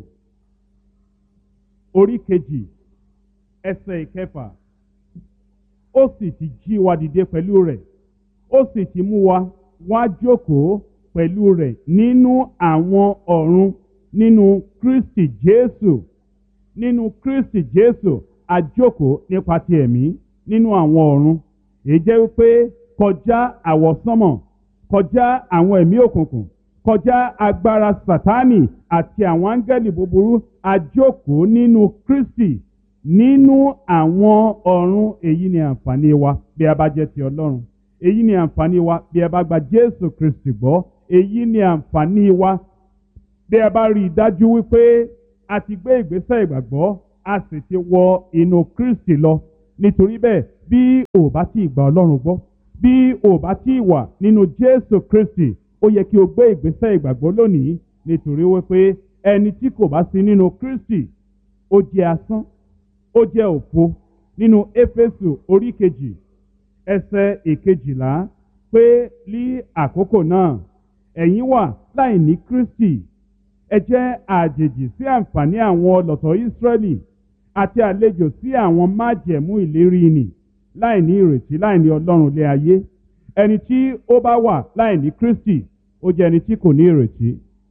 orí 2 ẹsẹ̀ 6, ó sì ti jí wa dìde pẹ̀lú rẹ̀, ó sì ti mú wa wá jókòó pẹ̀lú rẹ̀ nínú àwọn ọ̀run nínú Kristi Jésù. Nínú Kristi Jésù a jókòó nípa ti ẹ̀mí nínú àwọn ọ̀run. Èyí jẹ́ wípé kọjá àwọsánmọ̀, kọjá àwọn ẹ̀mí òkùnkùn, kọjá agbára Sátánì àti àwọn áńgẹ́lì búburú, a jókòó nínú Kristi nínú àwọn ọ̀run. Èyí ni àǹfààní wa bí a bá jẹ́ ti Ọlọ́run. Èyí ni àǹfààní wa bí a bá gba Jésù Kristi gbọ́. Èyí ni àǹfààní wa bí a bá rí i dájú wípé a ti gbé ìgbésẹ̀ ìgbàgbọ́ a sì ti wọ inú Kristi lọ. Nítorí bẹ́ẹ̀, bí o bá ti gba Ọlọ́run gbọ́, bí o bá ti wà nínú Jésù Kristi, ó yẹ kí o gbé ìgbésẹ̀ ìgbàgbọ́ lónìí. Nítorí wípé ẹni tí kò bá sí nínú Kristi ó jẹ́ asán, ó jẹ́ òfo. Nínú Éfésù orí kejì ẹsẹ̀ ìkejìlá pé ní àkókò náà ẹ̀yin wà láì ní Kristi, ẹ jẹ́ àjèjì sí àǹfààní àwọn ọlọ̀tọ̀ Ísírẹ́lì àti àlejò sí àwọn májẹ̀mú ìlérí nì, láì ní ìrètí, láì ní Ọlọ́run lé ayé. Ẹni tí ó bá wà láì ní Kristi, ó jẹ́ ẹni tí kò ní ìrètí,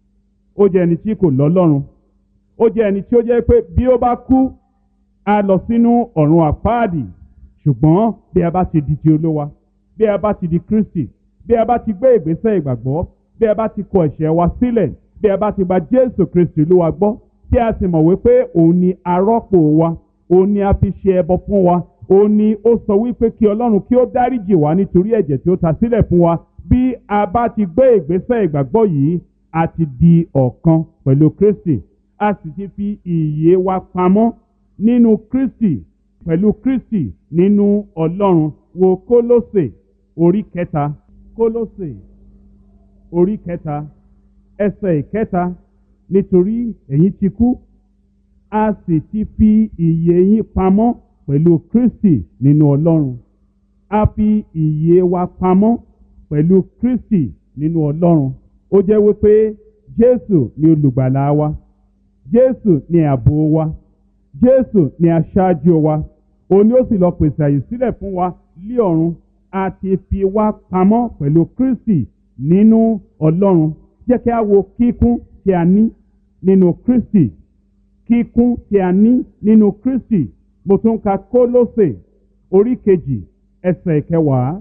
ó jẹ́ ẹni tí kò lọ́lọ́run, ó jẹ́ ẹni tí ó jẹ́ pé bí ó bá kú á lọ sínú ọ̀run àpáàdì. Ṣùgbọ́n bí a bá ti di ti Olúwa, bí a bá ti di Kristi, bí a bá ti gbé ìgbésẹ̀ ìgbàgbọ́, bí a bá ti kọ ẹ̀ṣẹ̀ wa sílẹ̀, bí a bá ti gba Jésù Kristi Olúwa gbọ́, tí a sì mọ̀ wípé òun ni arọ́pò wa, òun ni a fi ṣe ẹbọ fún wa, òun ni ó sọ wípé kí Ọlọ́run kí ó dáríjì wá nítorí ẹ̀jẹ̀ tí ó ta sílẹ̀ fún wa. Bí a bá ti gbé ìgbésẹ̀ ìgbàgbọ́ yìí, a ti di ọ̀kan pẹ̀lú Kristi, a sì ti fi ìyè wa pamọ́ nínú Kristi, pẹ̀lú Kristi nínú Ọlọ́run. Wo Kólósè orí kẹta, Kólósè orí kẹta ẹsẹ̀ ìkẹta, nítorí ẹ̀yin ti kú, a sì ti fi ìyè yín pamọ́ pẹ̀lú Kristi nínú Ọlọ́run. A fi ìyè wa pamọ́ pẹ̀lú Kristi nínú Ọlọ́run. Ó jẹ́ wípé Jésù ni olùgbàlà wa, Jésù ni ààbò wa, Jésù ni aṣáájú wa. Òun ni ó sì lọ pèsè àyè sílẹ̀ fún wa lí ọ̀run. A ti fi wá pamọ́ pẹ̀lú Kristi nínú Ọlọ́run. Jẹ́ kí a wo kíkún tí a ní nínú Kristi, kíkún tí a ní nínú Kristi. Mo tún ka Kólósè orí kejì ẹsẹ̀ ìkẹwàá.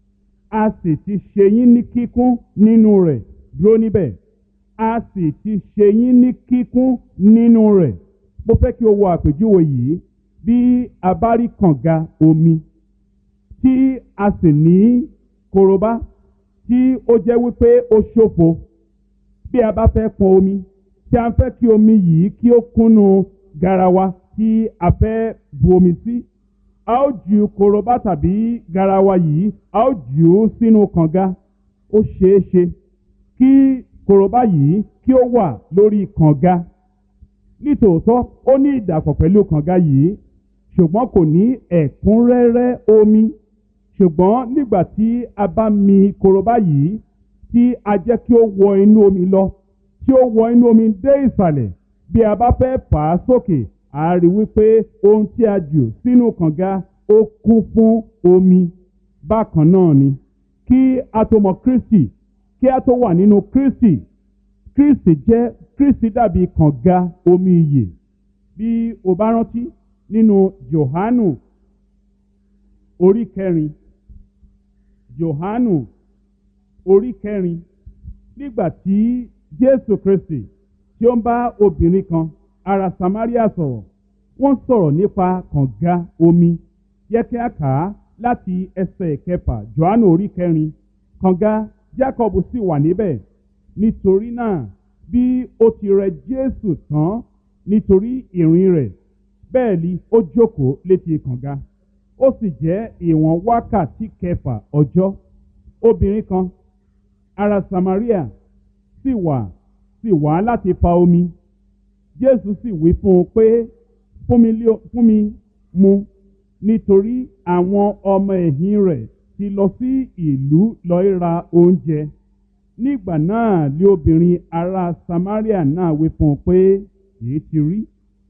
A sì ti ṣe yín ní kíkún nínú rẹ̀. Dúró níbẹ̀. A sì ti ṣe yín ní kíkún nínú rẹ̀. Mo fẹ́ kí o wo àpèjúwe yìí. Bí a bá rí kànga omi tí a sì ní korobá tí ó jẹ́ wípé ó ṣòfo, bí a bá fẹ́ pọn omi, tí a fẹ́ kí omi yìí kí ó kúnnú garawa tí a fẹ́ bu omi sí, a ó ju korobá tàbí garawa yìí, a ó jù ú sínú kànga. Ó ṣeé ṣe kí korobá yìí kí ó wà lórí kànga. Nítòótọ́ ó ní ìdàpọ̀ pẹ̀lú kànga yìí, ṣùgbọ́n kò ní ẹ̀kúnrẹ́rẹ́ omi. Ṣùgbọ́n nígbà tí a bá mi korobá yìí, tí a jẹ́ kí ó wọ inú omi lọ, tí ó wọ inú omi dé ìsàlẹ̀, bí a bá fẹ́ fà á sókè, a rí wípé ohun tí a jù sínú kànga ó kún fún omi. Bákan náà ni kí a tó mọ Kristi, kí a tó wà nínú Kristi, Kristi dàbí kànga omi ìyè. Bí o bá rántí nínú Jòhánù orí kẹrin, Jòhánù orí kẹrin, nígbà tí Jésù Kristi tí ó ń bá obìnrin kan ará Samaria sọ̀rọ̀, wọ́n sọ̀rọ̀ nípa kànga omi. Yẹ kí a kà á láti ẹsẹ̀ ìkẹfà. Jòhánù orí kẹrin. Kànga Jákọ́bù sì wà níbẹ̀. Nítorí náà bí ó ti rẹ Jésù tán nítorí ìrìn rẹ̀, bẹ́ẹ̀ ni ó jókòó létí kànga. Ó sì jẹ́ ìwọ̀n wákàtí kẹfà ọjọ́. Obìnrin kan ará Samaria sì wá láti fa omi. Jésù sì wí fún un pé, fún mi mu, nítorí àwọn ọmọ ẹ̀yìn rẹ̀ ti lọ sí ìlú lọ ra oúnjẹ. Nígbà náà lé obìnrin ará Samaria náà wí fún un pé, èyí ti rí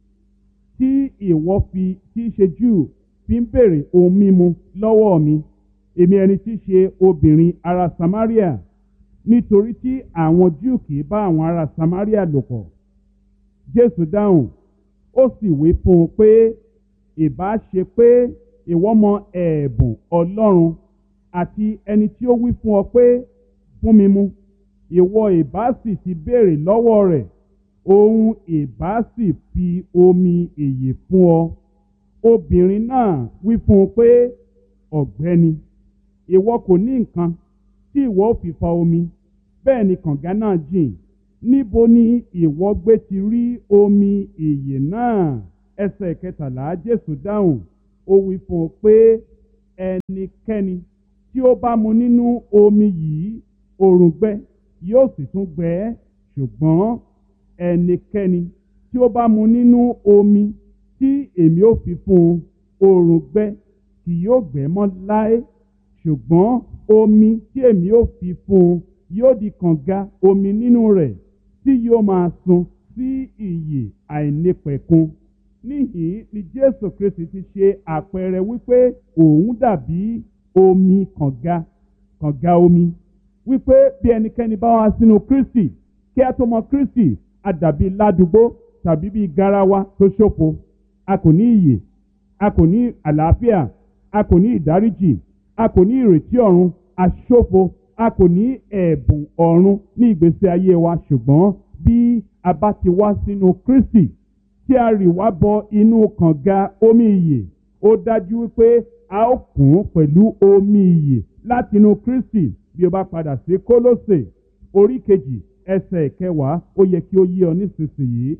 tí ìwọ tí ṣe Júù fi ń béèrè ohun mímu lọ́wọ́ mi, èmi ẹni tí ṣe obìnrin ará Samaria? Nítorí tí àwọn Júù kì í bá àwọn ará Samaria lò pọ̀. Jésù dáhùn, ó sì wí fún un pé, ìbá ṣe pé ìwọ mọ ẹ̀bùn Ọlọ́run àti ẹni tí ó wí fún ọ pé, fún mi mu, ìwọ ìbá sì ti béèrè lọ́wọ́ rẹ̀, òun ìbá sì fi omi ìyè fún ọ. Obìnrin náà wí fún un pé, ọ̀gbẹ́ni, ìwọ kò ní nǹkan tí ìwọ ó fi fa omi, bẹ́ẹ̀ ni kànga náà jìn. níbo ni ìwọ gbé ti rí omi ìyè náà? Ẹsẹ̀ kẹtàlá, Jésù dáhùn, ó wí fún un pé ẹnikẹ́ni tí ó bá mu nínú omi yìí òùngbẹ yóò sì tún gbẹ ẹ́, ṣùgbọ́n ẹnikẹ́ni tí ó bá mu nínú omi tí èmi ó fi fún un, òùngbẹ kì yóò gbẹ mọ́ láé, ṣùgbọ́n omi tí èmi ó fi fún un yóò di kànga omi nínú rẹ̀ tí yóò máa sun sí ìyè àìnípẹ̀kun. Níhìn ni Jésù Kristi ti ṣe àpẹẹrẹ wípé òun dàbí omi kànga omi, wípé bí ẹnikẹ́ni bá wá sínú Kristi, kí a tó mọ Kristi, a dàbí ládùúgbò tàbí bí garawa tó ṣòfo. A kò ní ìyè, a kò ní àlàáfíà, a kò ní ìdáríjì, a kò ní ìrètí ọ̀run, a ṣòfo, a kò ní ẹ̀bùn ọ̀run ní ìgbésí ayé wa. Ṣùgbọ́n bí a bá ti wá sínú Kristi, tí a rì wá bọ inú kànga omi ìyè, ó dájú wípé a ó kún pẹ̀lú omi ìyè láti inú Kristi. Bí o bá padà sí Kólósè orí kejì ẹsẹ̀ 10, ó yẹ kí ó yé ọ nísinsìnyí.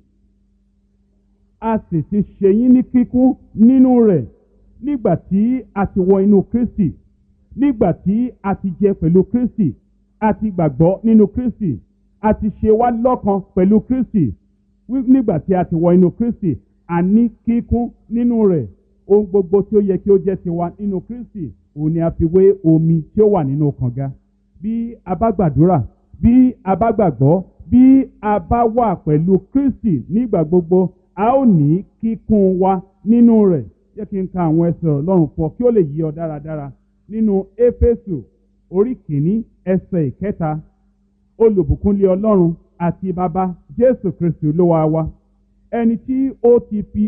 A sì ti ṣe yín ní kíkún nínú rẹ̀ nígbà tí a ti wọ inú Kristi, nígbà tí a ti jẹ pẹ̀lú Kristi, a ti gbàgbọ́ nínú Kristi, a ti ṣe wá lọ́kan pẹ̀lú Kristi. Nígbà tí a ti wọ inú Kristi, a ní kíkún nínú rẹ̀. Ohun gbogbo tí ó yẹ kí ó jẹ́ tiwa nínú Kristi, òun ni a fi wé omi tí ó wà nínú kànga. Bí a bá gbàdúrà, bí a bá gbàgbọ́, bí a bá wà pẹ̀lú Kristi nígbà gbogbo, a ó ní kíkún wa nínú rẹ̀. Jẹ́ kí n ka àwọn ẹsẹ̀ Ọlọ́run fún ọ kí ó lè yé ọ dáradára. Nínú Éfésù orí kìíní ẹsẹ̀ 3, olùbùkúnlé Ọlọ́run àti bàbá Jésù Kristi Olúwa wa, ẹni tí ó ti fi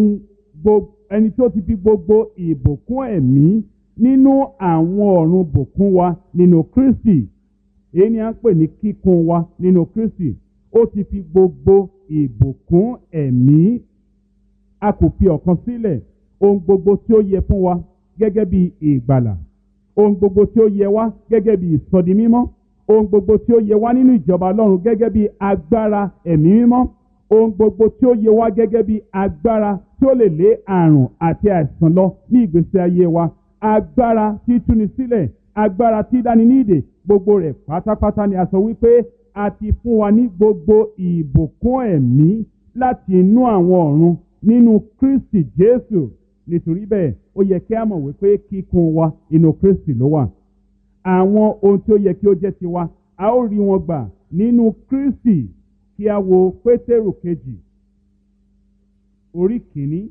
gbogbo ìbùkún ẹ̀mí nínú àwọn ọ̀run bùkún wa nínú Kristi. Èyí ni a ń pè ní kíkún wa nínú Kristi. Ó ti fi gbogbo ìbùkún ẹ̀mí. A kò fi ọ̀kan sílẹ̀. Ohun gbogbo tí ó yẹ fún wa gẹ́gẹ́ bí ìgbàlà, ohun gbogbo tí ó yẹ wá gẹ́gẹ́ bí ìsọdi mímọ́, ohun gbogbo tí ó yẹ wá nínú ìjọba Ọlọ́run gẹ́gẹ́ bí agbára ẹ̀mí mímọ́, ohun gbogbo tí ó yẹ wá gẹ́gẹ́ bí agbára tí ó lè lé àrùn àti àìsàn lọ ní ìgbésí ayé wa, agbára tí túni sílẹ̀, agbára tí dáni ní ìdè, gbogbo rẹ̀ pátápátá ni a sọ wípé a ti fún wa ní gbogbo ìbùkún ẹ̀mí láti inú àwọn ọ̀run nínú Kristi Jésù. Nítorí bẹ́ẹ̀, ó yẹ kí a mọ̀ wípé kíkún wa inú Kristi ló wà. Àwọn ohun tí ó yẹ kí ó jẹ́ tiwa, a ó rí wọn gbà nínú Kristi. Kí a wo Pétérù kejì orí kìíní.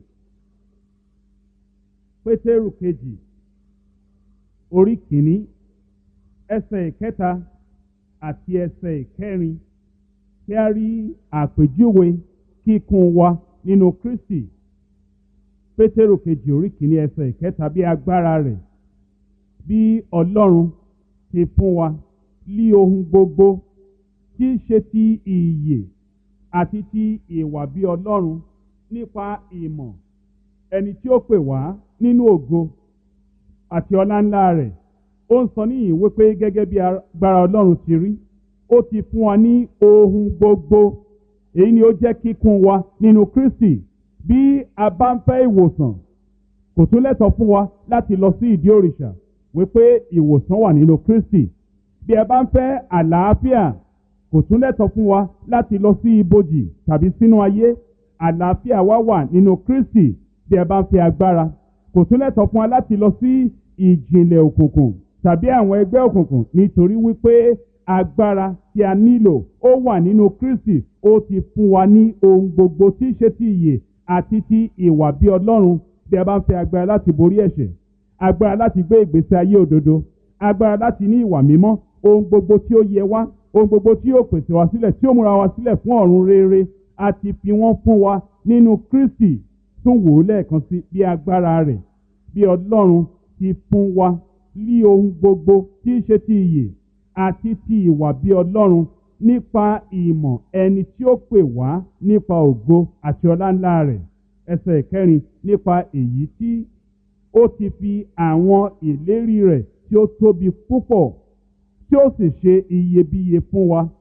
Pétérù kejì orí kìíní ẹsẹ̀ 3 àti ẹsẹ̀ 4. Kí a rí àpèjúwe kíkún wa nínú Kristi. Pétérù kejì orí kìíní ẹsẹ̀ 3, bí agbára rẹ̀, bí Ọlọ́run ti fún wa lí ohun gbogbo tí í ṣe ti ìyè àti ti ìwà bí Ọlọ́run nípa ìmọ̀ ẹni tí ó pè wá nínú ògo àti ọlá ńlá rẹ̀. Ó ń sọ níyìn wípé gẹ́gẹ́ bí agbára Ọlọ́run ti rí, ó ti fún wa ní ohun gbogbo. Èyí ni ó jẹ́ kíkún wa nínú Kristi. Bí a bá ń fẹ́ ìwòsàn, kò tún lẹ́tọ̀ọ́ fún wa láti lọ sí ìdí òrìṣà, wípé ìwòsàn wà nínú Kristi. Bí a bá ń fẹ́ àlàáfíà, kò tún lẹ́tọ̀ọ́ fún wa láti lọ sí ibojì tàbí sínú ayé. Àlàáfíà wa wà nínú Kristi. Bí a bá ń fẹ́ agbára, kò tún lẹ́tọ̀ọ́ fún wa láti lọ sí ìjìnlẹ̀ òkùnkùn tàbí àwọn ẹgbẹ́ òkùnkùn, nítorí wípé agbára tí a nílò ó wà nínú Kristi. Ó ti fún wa ní ohun gbogbo tí í ṣe ti ìyè àti ti ìwà bí Ọlọ́run. Bí a bá ń fẹ́ agbára láti borí ẹ̀ṣẹ̀, agbára láti gbé ìgbésí ayé òdodo, agbára láti ní ìwà mímọ́, ohun gbogbo tí ó yẹ wá, ohun gbogbo tí yóò pèsè wa sílẹ̀, tí ó múra wa sílẹ̀ fún ọ̀run rere, a ti fi wọ́n fún wa nínú Kristi. Tún wò ó lẹ́ẹ̀kan sí, bí agbára rẹ̀, bí Ọlọ́run ti fún wa lí ohun gbogbo tí í ṣe ti ìyè àti ti ìwà bí Ọlọ́run nípa ìmọ̀ ẹni tí ó pè wá nípa ògo àti ọlá ńlá rẹ̀. Ẹsẹ̀ 4, nípa èyí tí ó ti fi àwọn ìlérí rẹ̀ tí ó tóbi púpọ̀ tí ó sì ṣe iyebíye fún wa.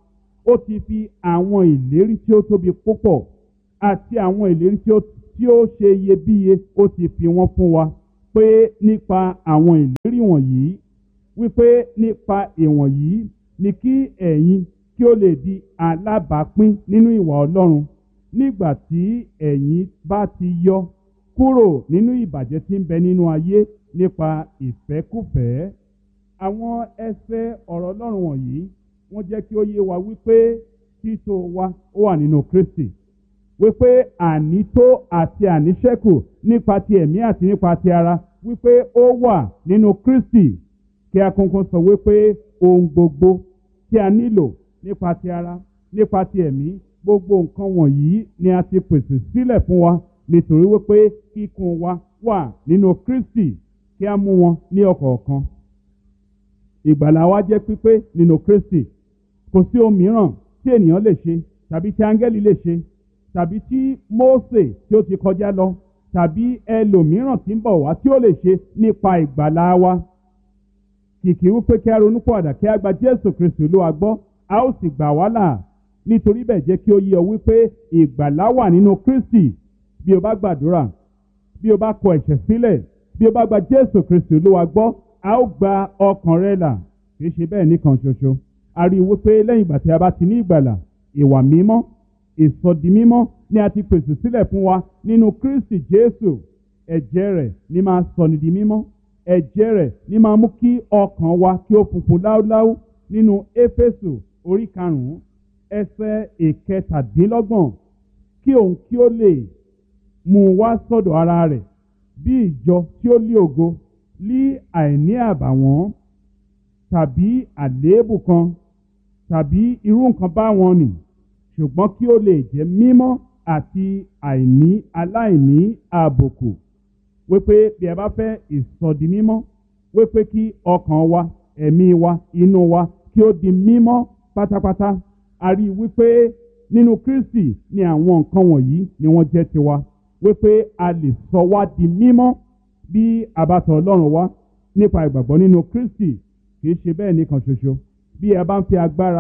ó ti fi àwọn ìlérí tí ó tóbi púpọ̀ àti àwọn ìlérí tí ó ṣe iyebíye ó ti fi wọ́n fún wa pé nípa àwọn ìlérí wọ̀nyí wípé nípa ìwọ̀nyí ni kí ẹ̀yin kí ó lè di alábàápín nínú ìwà Ọlọ́run nígbà tí ẹ̀yin bá ti yọ kúrò nínú ìbàjẹ́ tí ń bẹ nínú ayé nípa ìfẹ́kúfẹ̀ẹ́. Àwọn ẹsẹ̀ ọ̀rọ̀ Ọlọ́run wọ̀nyí wọ́n jẹ́ kí ó yé wa wípé títò wa ó wà nínú Kristi, wípé ànító àti àníṣẹ́kù nípa ti ẹ̀mí àti nípa ti ara wípé ó wà nínú Kristi, kí a kúnkún sọ wípé ohun gbogbo tí a nílò nípa ti ara nípa ti ẹ̀mí gbogbo nǹkan wọ̀nyí ni a ti pèsè sílẹ̀ fún wa nítorí wípé kíkún wa wà nínú Kristi. Kí a mú wọn ní ọ̀kọ̀ọ̀kan. Ìgbàlà wa jẹ́ pípé nínú Kristi. Kò sí ohun mìíràn tí ènìyàn lè ṣe tàbí tí áńgẹ́lì lè ṣe tàbí tí Mósè tí ó ti kọjá lọ tàbí ẹlòmíràn tí ń bọ̀ wá tí ó lè ṣe nípa ìgbàlà wa. Kìkì wípé kí a ronúpìwàdà kí a gba Jésù Kristi Olúwa gbọ́, a ó sì gbà wá là. Nítorí bẹ́ẹ̀ jẹ́ kí ó yé ọ wípé ìgbàlà wà nínú Kristi. Bí o bá gbàdúrà, bí o bá kọ ẹ̀ṣẹ̀ sílẹ̀, bí o bá gba Jésù Kristi Olúwa gbọ́, a ó gba ọkàn rẹ là. Kì í ṣe bẹ́ẹ̀ nìkan ṣoṣo. A rí i wípé lẹ́yìn ìgbà tí a bá ti ní ìgbàlà, ìwà mímọ́, ìsọdi mímọ́ ni a ti pèsè sílẹ̀ fún wa nínú Kristi Jésù. Ẹ̀jẹ̀ rẹ̀ ni máa sọni di mímọ́. Ẹ̀jẹ̀ rẹ̀ ni máa mú kí ọkàn wa kí ó funfun láúláú. Nínú Éfésù orí 5 ẹsẹ̀ 17, kí òun kí ó lè mú wá sọ́dọ̀ ara rẹ̀ bí ìjọ tí ó lé ògo, lí àìní àbàwọ́n tàbí àléébù kan tàbí irú nǹkan báwọn nì, ṣùgbọ́n kí ó lè jẹ́ mímọ́ àti aláìní àbùkù. Wípé bí ẹ bá fẹ́ ìsọdi mímọ́, wípé kí ọkàn wa, ẹ̀mí wa, inú wa kí ó di mímọ́ pátápátá. A rí i wípé nínú Kristi ni àwọn nǹkan wọ̀nyí ni wọ́n jẹ́ tiwa. Wípé a lè sọ wá di mímọ́ bí a bá tọ̀ Ọlọ́run wá nípa ìgbàgbọ́ nínú Kristi. Kì í ṣe bẹ́ẹ̀ nìkan ṣoṣo. Bí ẹ bá ń fi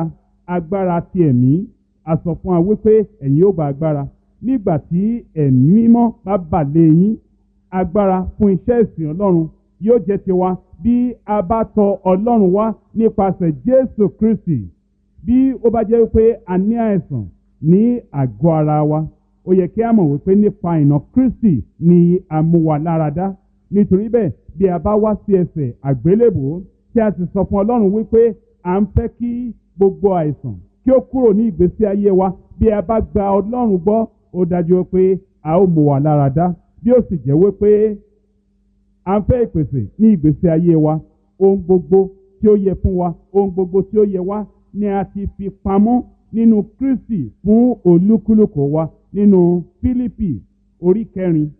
agbára ti ẹ̀mí, a sọ fún wa wípé ẹ̀yin ó gba agbára nígbà tí ẹ̀mí mímọ́ bá bà lé yín. Agbára fún iṣẹ́ ìsìn Ọlọ́run yóò jẹ́ tiwa bí a bá tọ̀ Ọlọ́run wá nípasẹ̀ Jésù Kristi. Bí ó bá jẹ́ wípé a ní àìsàn ní àgọ́ ara wa, ó yẹ kí a mọ̀ wípé nípa ìnà Kristi ni a mú wa láradá. Nítorí bẹ́ẹ̀ bí a bá wá sí ẹsẹ̀ àgbélébùú tí a sì sọ fún Ọlọ́run wípé à ń fẹ́ kí gbogbo àìsàn kí ó kúrò ní ìgbésí ayé wa, bí a bá gba Ọlọ́run gbọ́, ó dájú pé a ó mú wa láradá. Bí ó sì jẹ́ wípé à ń fẹ́ ìpèsè ní ìgbésí ayé wa, ohun gbogbo tí ó yẹ fún wa, ohun gbogbo tí ó yẹ wá ni a ti fi pamọ́ nínú Kristi fún olúkúlùkù wa. Nínú Fílípì orí 4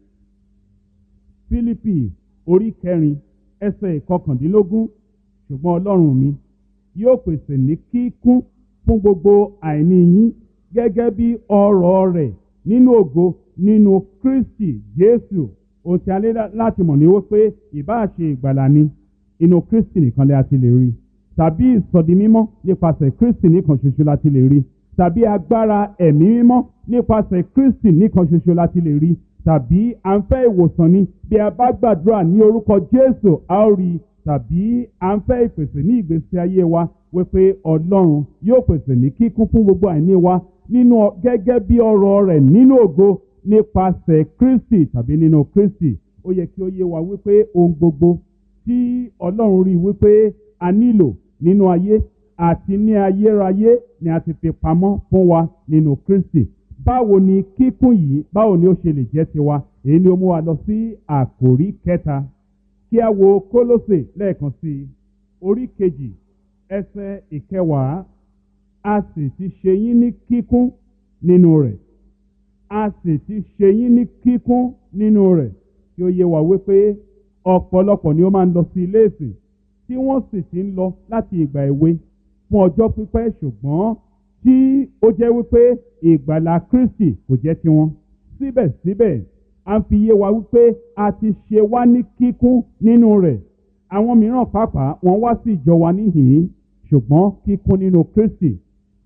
ẹsẹ̀ 19, ṣùgbọ́n Ọlọ́run mi yóò pèsè ní kíkún fún gbogbo àìní yín gẹ́gẹ́ bí ọrọ̀ rẹ̀ nínú ògo nínú Kristi Jésù. Ohun tí a lè láti mọ̀ ní wípé ìbáà ṣe ìgbàlà ni inú Kristi nìkan lè a ti lè rí, tàbí ìsọdi mímọ́ nípasẹ̀ Kristi nìkan ṣoṣo la ti lè rí, tàbí agbára ẹ̀mí mímọ́ nípasẹ̀ Kristi nìkan ṣoṣo la ti lè rí, tàbí à ń fẹ́ ìwòsàn ni bí a bá gbàdúrà ní orúkọ Jésù a ó rí, tàbí à ń fẹ́ ìpèsè ní ìgbésí ayé wa wípé Ọlọ́run yóò pèsè ní kíkún fún gbogbo àìní wa nínú gẹ́gẹ́ bí ọrọ̀ rẹ̀ nínú ògo nípasẹ̀ Kristi tàbí nínú Kristi. Ó yẹ kí ó yé wa wípé ohun gbogbo tí Ọlọ́run rí wípé a nílò nínú ayé àti ní ayérayé ni a ti fi pamọ́ fún wa nínú Kristi. Báwo ni kíkún yìí, báwo ni ó ṣe lè jẹ́ tiwa? Èyí ni ó mú wa lọ sí àkòrí kẹta. Kí a wo Kólósè lẹ́ẹ̀kan sí orí 2 ẹsẹ̀ 10. A sì ti ṣe yín ní kíkún nínú rẹ̀. A sì ti ṣe yín ní kíkún nínú rẹ̀. Kí ó yé wa wípé ọ̀pọ̀lọpọ̀ ni ó máa ń lọ sí ilé ìsìn tí wọ́n sì ti ń lọ láti ìgbà èwe fún ọjọ́ pípẹ́, ṣùgbọ́n tí ó jẹ́ wípé ìgbàlà Kristi kò jẹ́ tiwọn. Síbẹ̀síbẹ̀ a ń fi yé wa wípé a ti ṣe wá ní kíkún nínú rẹ̀. Àwọn mìíràn pàápàá wọ́n wá sí ìjọ wa níhìn-ín, ṣùgbọ́n kíkún nínú Kristi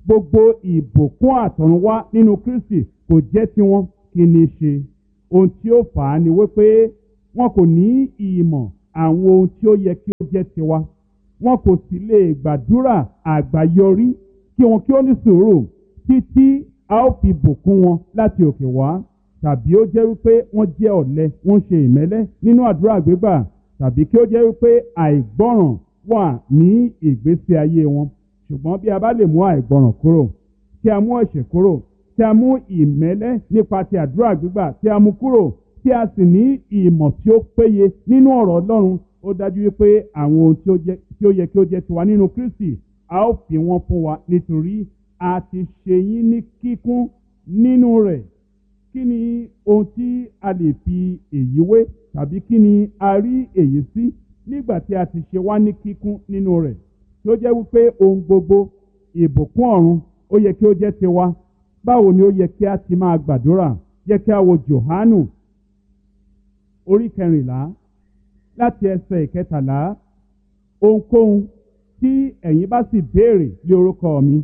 gbogbo ìbùkún àtọ̀runwá nínú Kristi kò jẹ́ tiwọn, kí ni ṣe? Ohun tí ó fà á ni wípé wọn kò ní ìmọ̀ àwọn ohun tí ó yẹ kí ó jẹ́ tiwa. Wọn kò sì lè gbàdúrà àgbáyọrí kí wọn kí ó ní sùúrù títí a ó fi bùkún wọn láti òkè wá. Tàbí ó jẹ́ wípé wọ́n jẹ́ ọ̀lẹ, wọ́n ṣe ìmẹ́lẹ́ nínú àdúrà gbígbà, tàbí kí ó jẹ́ wípé àìgbọ́ràn wà ní ìgbésí ayé wọn. Ṣùgbọ́n bí a bá lè mú àìgbọ́ràn kúrò, tí a mú ẹ̀ṣẹ̀ kúrò, tí a mú ìmẹ́lẹ́ nípa ti àdúrà gbígbà, tí a mú kúrò, tí a sì ní ìmọ̀ tí ó péye nínú ọ̀rọ̀ Ọlọ́run, ó dájú wípé àwọn ohun tí ó yẹ kí ó jẹ́ tiwa nínú Kristi, a ó fi wọ́n fún wa nítorí a ti ṣe yín ní kíkún nínú rẹ̀. Kí ni ohun tí a lè fi èyí wé, tàbí kí ni a rí èyí sí nígbà tí a ti ṣe wá ní kíkún nínú rẹ̀? Tí ó jẹ́ wípé ohun gbogbo ìbùkún ọ̀run ó yẹ kí ó jẹ́ tiwa. Báwo ni ó yẹ kí a ti máa gbàdúrà? Jẹ́ kí a wo Jòhánù orí 14 láti ẹsẹ̀ 13. Ohunkóhun tí ẹ̀yin bá sì béèrè lé orúkọ mi,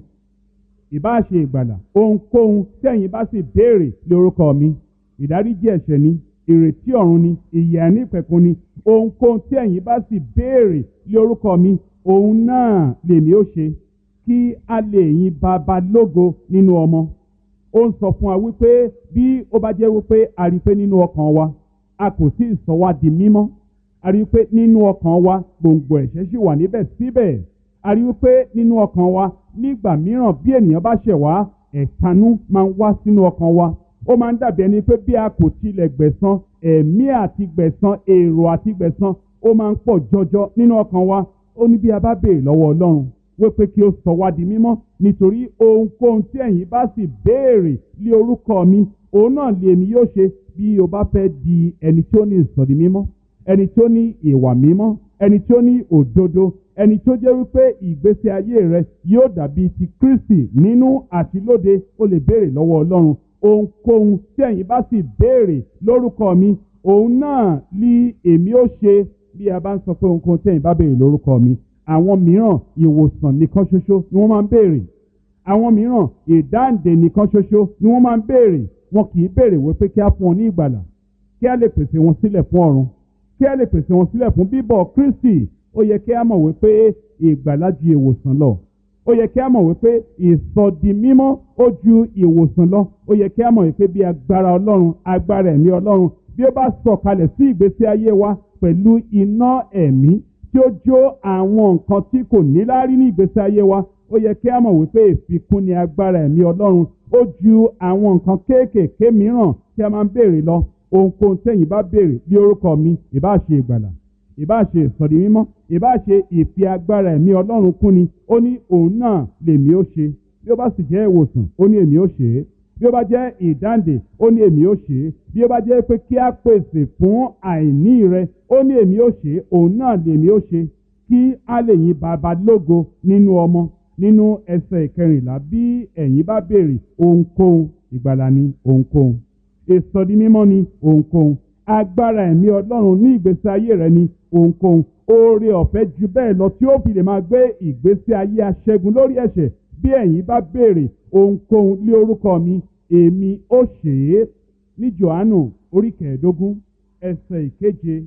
ìbá ṣe ìgbàlà, ohunkóhun tí ẹ̀yin bá sì béèrè lé orúkọ mi, ìdáríjì ẹ̀ṣẹ̀ ni, ìrètí ọ̀run ni, ìyè àìnípẹ̀kun ni, ohunkóhun tí ẹ̀yin bá sì béèrè lé orúkọ mi, òun náà lèmi ó ṣe, kí a lè yin Baba lógo nínú ọmọ. Ó ń sọ fún wa wípé bí ó bá jẹ́ wípé a rí pé nínú ọkàn wa a kò sí sọ wá di mímọ́, a rí pé nínú ọkàn wa gbòǹgbò ẹ̀ṣẹ̀ sì wà níbẹ̀ síbẹ̀, a rí pé nínú ọkàn wa nígbà mìíràn bí ènìyàn bá ṣẹ̀ wá, ẹ̀tanú máa ń wá sínú ọkàn wa. Ó máa ń dàbí ẹni pé bí a kò tilẹ̀ gbẹ̀san, ẹ̀mí àti gbẹ̀san, èrò àti gbẹ̀san, ó máa ń pọ̀ jọjọ nínú ọkàn wa. Ó ní bí a bá béèrè lọ́wọ́ Ọlọ́run wípé kí ó sọ wá di mímọ́, nítorí ohunkóhun tí ẹ̀yin bá sì béèrè lé orúkọ mi, òun náà lèmi yóò ṣe. Bí o bá fẹ́ di ẹni tí ó ní ìsọ̀dí mímọ́, ẹni tí ó ní ìwà mímọ́, ẹni tí ó ní òdodo, ẹni tó jẹ́ wípé ìgbésí ayé rẹ yóò dàbí ti Kristi nínú àti lóde, ó lè béèrè lọ́wọ́ Ọlọ́run. Ohunkóhun tí ẹ̀yin bá sì béèrè lórúkọ mi, òun náà ni èmi ó ṣe. Bí a bá ń sọ pé ohunkóhun tí ẹ̀yin bá béèrè lórúkọ mi, àwọn mìíràn ìwòsàn nìkan ṣoṣo ni wọ́n máa ń béèrè. Àwọn mìíràn ìdáǹdè nìkan ṣoṣo ni wọ́n máa ń béèrè. Wọn kì í béèrè wípé kí a fún wọn ní ìgbàlà, kí a lè pèsè wọn sílẹ̀ fún ọ̀run, kí a lè pèsè wọn sílẹ̀ fún bíbọ̀ Kristi. Ó yẹ kí a mọ̀ wípé ìgbàlà ju ìwòsàn lọ. Ó yẹ kí a mọ̀ wípé ìsọdi mímọ́ ó ju ìwòsàn lọ. Ó yẹ kí a mọ̀ wípé bí agbára Ọlọ́run, agbára ẹ̀mí Ọlọ́run, bí ó bá sọ̀kalẹ̀ sí ìgbésí ayé wa pẹ̀lú iná ẹ̀mí tí ó jó àwọn nǹkan tí kò níláárí ní ìgbésí ayé wa, ó yẹ kí a mọ̀ wípé ìfikún ni agbára ẹ̀mí Ọlọ́run. Ó ju àwọn nǹkan kéékèèké mìíràn tí a máa ń béèrè lọ. Ohunkóhun tẹ́yin bá béèrè bí orúkọ mi, ìbá ṣe ìgbàlà, ìbá ṣe ìsọ̀dí mímọ́, ìbá ṣe ìfi agbára ẹ̀mí Ọlọ́run kún ni, ó ní òun náà lèmi ó ṣe. Bí ó bá sì jẹ́ ìwòsàn, ó ní èmi ó ṣe é. Bí ó bá jẹ́ ìdáǹdè, ó ní èmi ó ṣe é. Bí ó bá jẹ́ pé kí a pèsè fún àìní rẹ, ó ní èmi ó ṣe é. Òun náà lèmi ó ṣe, kí a lè yin Baba lógo nínú ọmọ. Nínú ẹsẹ̀ 14, bí ẹ̀yin bá béèrè ohunkóhun, ìgbàlà ni ohunkóhun, ìsọdi mímọ́ ni ohunkóhun, agbára ẹ̀mí Ọlọ́run ní ìgbésí ayé rẹ ni ohunkóhun, oore ọ̀fẹ́ ju bẹ́ẹ̀ lọ tí ó fi lè máa gbé ìgbésí ayé aṣẹ́gun lórí ẹ̀ṣẹ̀. Bí ẹ̀yin bá béèrè ohunkóhun lé orúkọ mi, èmi ó ṣe é. Ní Jòhánù orí 15 ẹsẹ̀ 7.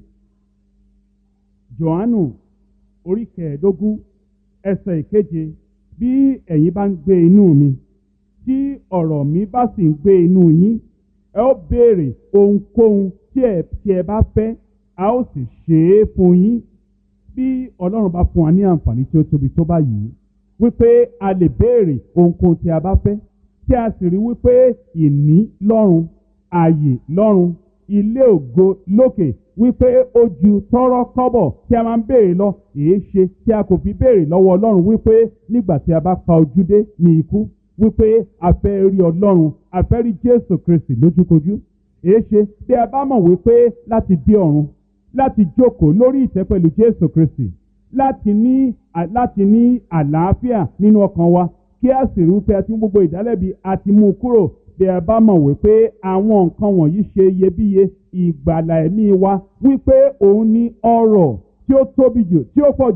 Jòhánù orí 15 ẹsẹ̀ 7. Bí ẹ̀yin bá ń gbé inú mi, tí ọ̀rọ̀ mi bá sì ń gbé inú yín, ẹ ó béèrè ohunkóhun tí ẹ bá fẹ́, a ó sì ṣe é fún yín. Bí Ọlọ́run bá fún wa ní àǹfààní tí ó tóbi tó báyìí, wípé a lè béèrè ohunkóhun tí a bá fẹ́, tí a sì rí wípé ìní lọ́run, ààyè lọ́run, ilé ògo lókè, wípé ó ju tọ́rọ́ kọ́bọ̀ tí a máa ń béèrè lọ. Èé ṣe tí a kò fi béèrè lọ́wọ́ Ọlọ́run wípé nígbà tí a bá pa ojú dé ní ikú, wípé a fẹ́ rí Ọlọ́run, a fẹ́ rí Jésù Kristi lójúkojú. Èé ṣe bí a bá mọ̀ wípé láti dé ọ̀run, láti jókòó lórí ìtẹ́ pẹ̀lú Jésù Kristi, láti ní àlàáfíà nínú ọkàn wa, kí a sì rí wípé a ti mú gbogbo ìdálẹ́bi àti mú kúrò. Bí a bá mọ̀ wípé àwọn nǹkan wọ̀nyí ṣe iyebíye, ìgbàlà ẹ̀mí wa, wípé òun ní ọrọ̀ tí ó tóbi jù, tí ó pọ̀ jù,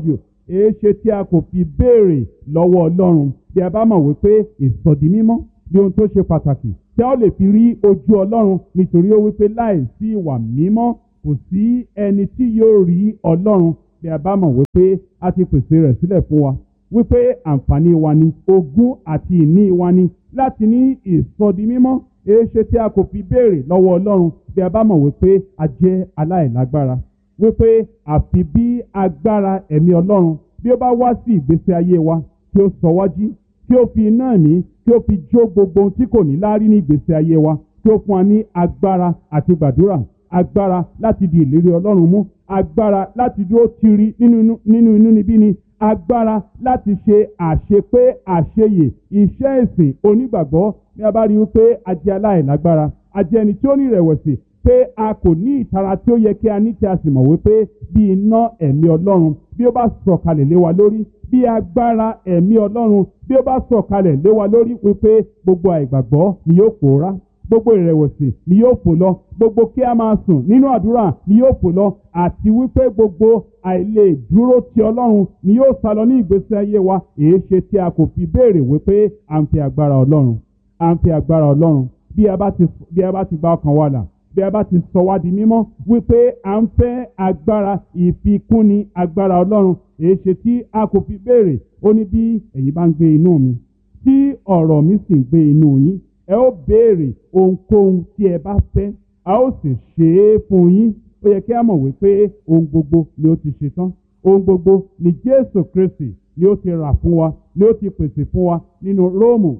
èéṣe tí a kò fi béèrè lọ́wọ́ Ọlọ́run bí a bá mọ̀ wípé ìsọdi mímọ́ ní ohun tó ṣe pàtàkì tí a ó lè fi rí ojú Ọlọ́run, nítorí ó wípé láìsí ìwà mímọ́ kò sí ẹni tí yóò rí Ọlọ́run. Bí a bá mọ̀ wípé a ti pèsè rẹ̀ sílẹ̀ fún wa, wípé àǹfààní wa ni, ogún àti ìní wa ni láti ní ìsọdi mímọ́, èéṣe tí a kò fi béèrè lọ́wọ́ Ọlọ́run bí a bá mọ̀ wípé a jẹ́ aláìlágbára, wípé àfi bí agbára ẹ̀mí Ọlọ́run bí ó bá wá sí ìgbésí ayé wa tí ó sọ wá jí, tí ó fi iná ẹ̀mí tí ó fi jó gbogbo ohun tí kò ní láárí ní ìgbésí ayé wa, tí ó fún wa ní agbára àti gbàdúrà, agbára láti di ìlérí Ọlọ́run mú, agbára láti dúró tiri nínú inúnibíni, agbára láti ṣe àṣepé àṣeyè iṣẹ́ ìsìn onígbàgbọ́. Bí a bá rí wípé a jẹ́ aláìlágbára, a jẹ́ ẹni tí ó ní ìrẹ̀wẹ̀sì, pé a kò ní ìtara tí ó yẹ kí a ní, tí a sì mọ̀ wípé bí iná ẹ̀mí Ọlọ́run bí ó bá sọ̀kalẹ̀ lé wa lórí, bí agbára ẹ̀mí Ọlọ́run bí ó bá sọ̀kalẹ̀ lé wa lórí, wípé gbogbo àìgbàgbọ́ ni yóò pòórá, gbogbo ìrẹ̀wẹ̀sì ni yóò fò lọ, gbogbo kí a máa sùn nínú àdúrà ni yóò fò lọ, àti wípé gbogbo àìlè dúró ti Ọlọ́run ni yóò sálọ ní ìgbésí ayé wa. èéṣe tí a kò fi béèrè wípé à ń fi agbára Ọlọ́run, à ń fi agbára Ọlọ́run bí a bá ti gba ọkàn wa là, bí a bá ti sọ wá di mímọ́, wípé à ń fẹ́ agbára ìfikúnni agbára Ọlọ́run. èéṣe tí a kò fi béèrè. Ó ní bí ẹ̀yin bá ń gbé inú mi tí ọ̀rọ̀ mi sì ń gbé inú yín, ẹ ó béèrè ohunkóhun tí ẹ bá fẹ́, a ó sì ṣe é fún yín. Ó yẹ kí a mọ̀ wípé ohun gbogbo ni ó ti ṣe tán, ohun gbogbo ni Jésù Kristi ni ó ti rà fún wa, ni ó ti pèsè fún wa nínú Róòmù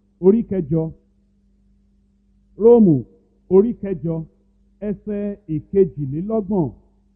orí kẹjọ ẹsẹ̀ ìkejìlélọ́gbọ̀n.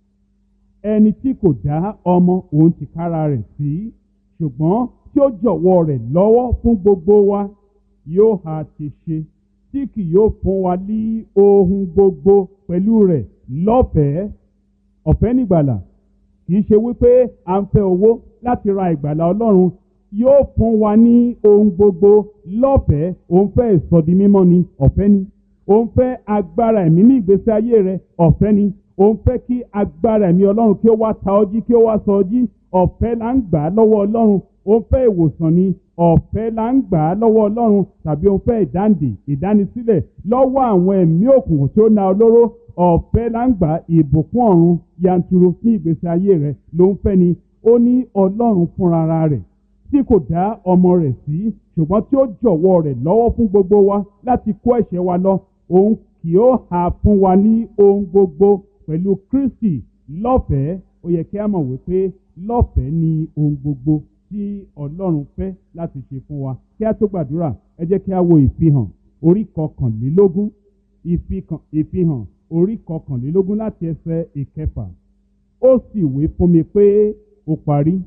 Ẹni tí kò dá ọmọ òun tìkára rẹ̀ sí, ṣùgbọ́n tí ó jọ̀wọ́ rẹ̀ lọ́wọ́ fún gbogbo wa, yóò ha ti ṣe tí kì yóò fún wa ní ohun gbogbo pẹ̀lú rẹ̀ lọ́fẹ̀ẹ́. Ọ̀fẹ́ nígbàlà, kì í ṣe wípé à ń fẹ́ owó láti ra ìgbàlà Ọlọ́run. Yóò fún wa ní ohun gbogbo lọ́fẹ̀ẹ́. Òun fẹ́ ìsọdi mímọ́ ni, ọ̀fẹ́ ni. Òun fẹ́ agbára ẹ̀mí ní ìgbésí ayé rẹ̀, ọ̀fẹ́ ni. Òun fẹ́ kí agbára ẹ̀mí Ọlọ́run kí ó wá ta ọ́ jí, kí ó wá sọ ọ́ jí, ọ̀fẹ́ là ń gbà á lọ́wọ́ Ọlọ́run. Òun fẹ́ ìwòsàn ni, ọ̀fẹ́ là ń gbà á lọ́wọ́ Ọlọ́run. Tàbí òun fẹ́ ìdáǹdè, ìdánisílẹ̀ lọ́wọ́ àwọn ẹ̀mí òkùnkùn tí ó na olóró, ọ̀fẹ́ là ń gbà ìbùkún ọ̀run yanturu ní ìgbésí ayé rẹ̀ ló ń fẹ́ ni. Ó ní Ọlọ́run fúnra rẹ̀ tí kò dá ọmọ rẹ̀ sí, ṣùgbọ́n tí ó jọ̀wọ́ rẹ̀ lọ́wọ́ fún gbogbo wa láti kó ẹ̀ṣẹ̀ wa lọ. Òun kì ó hà fún wa ní ohun gbogbo pẹ̀lú Kristi lọ́fẹ̀ẹ́. Ó yẹ kí a mọ̀ wípé lọ́fẹ̀ẹ́ ni ohun gbogbo tí Ọlọ́run fẹ́ láti ṣe fún wa. Kí a tó gbàdúrà, ẹ jẹ́ kí a wo ìfihàn orí kọkànlélógún. Ìfihàn orí kọkànlélógún láti ẹsẹ̀ ìkẹfà. Ó sì wí fún mi pé ó parí.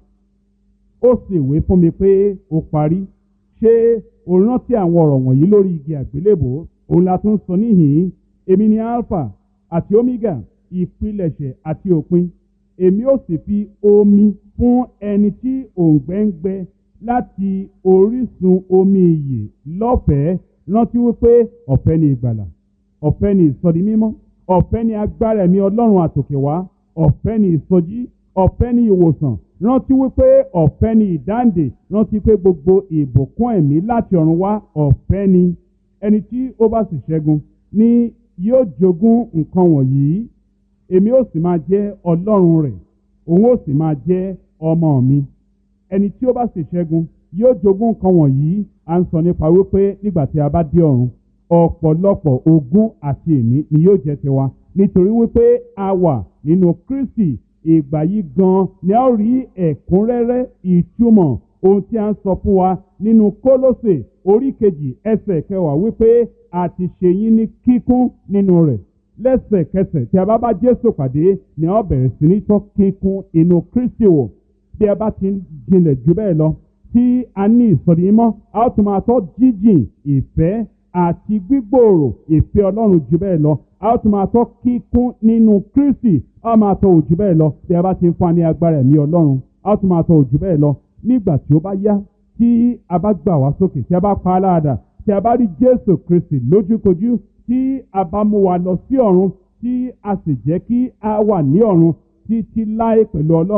Ó sì wí fún mi pé ó parí. Ṣé o rántí àwọn ọ̀rọ̀ wọ̀nyí lórí igi àgbélébò? Òun la tún sọ níhìn-ín. Èmi ni Alpha àti Omega, ìpilẹ̀ṣẹ̀ àti òpin. Èmi ó sì fi omi fún ẹni tí òǹgbẹ ń gbẹ láti orísun omi ìyè lọ́fẹ̀ẹ́. Rántí wípé ọ̀fẹ́ ni ìgbàlà, ọ̀fẹ́ ni ìsọdi mímọ́, ọ̀fẹ́ ni agbára ẹ̀mí Ọlọ́run àtòkè wá, ọ̀fẹ́ ni ìsọjí, ọ̀fẹ́ ni ìwòsàn. Rántí wípé ọ̀fẹ́ ni ìdáǹdè. Rántí pé gbogbo ìbùkún ẹ̀mí láti ọ̀run wá ọ̀fẹ́ ni. Ẹni tí ó bá sì ṣẹ́gun ni yóò jogún nǹkan wọ̀nyí. Èmi ó sì máa jẹ́ Ọlọ́run rẹ̀, òun ó sì máa jẹ́ ọmọ mi. Ẹni tí ó bá sì ṣẹ́gun yóò jogún nǹkan wọ̀nyí. À ń sọ nípa wípé nígbà tí a bá dé ọ̀run, ọ̀pọ̀lọpọ̀ ogún àti ìní ni yóò jẹ́ tiwa, nítorí wípé a wà nínú Kristi. Ìgbà yìí gan ni a ó rí ẹ̀kúnrẹ́rẹ́ ìtumọ̀ ohun tí a ń sọ fún wa nínú Kólósè orí kejì ẹsẹ̀ kẹwàá, wípé a ti ṣe yín ní kíkún nínú rẹ̀. Lẹ́sẹ̀kẹsẹ̀ tí a bá Jésù pàdé ni a ó bẹ̀rẹ̀ sí ní tọ́ kíkún inú Kristi wò. Bí a bá ti ń jinlẹ̀ jù bẹ́ẹ̀ lọ, tí a ní ìsọ̀rí mímọ́, a ó tún máa tọ́ jíjìn ìfẹ́ àti gbígbòòrò ìfẹ́ Ọlọ́run jù bẹ́ẹ̀ lọ. A ó tún máa tọ́ kíkún nínú Kristi, a ó máa tọ́ òjù bẹ́ẹ̀ lọ. Bí a bá ti ń fún wa ní agbára ẹ̀mí Ọlọ́run, a ó tún máa tọ́ òjù bẹ́ẹ̀ lọ. Nígbà tí ó bá yá, tí a bá gbà wá sókè, tí a bá pa á láàdà, tí a bá rí Jésù Kristi lójúkojú, tí a bá mú wa lọ sí ọ̀run, tí a sì jẹ́ kí a wà ní ọ̀run títí láé pẹ̀lú Ọlọ́run,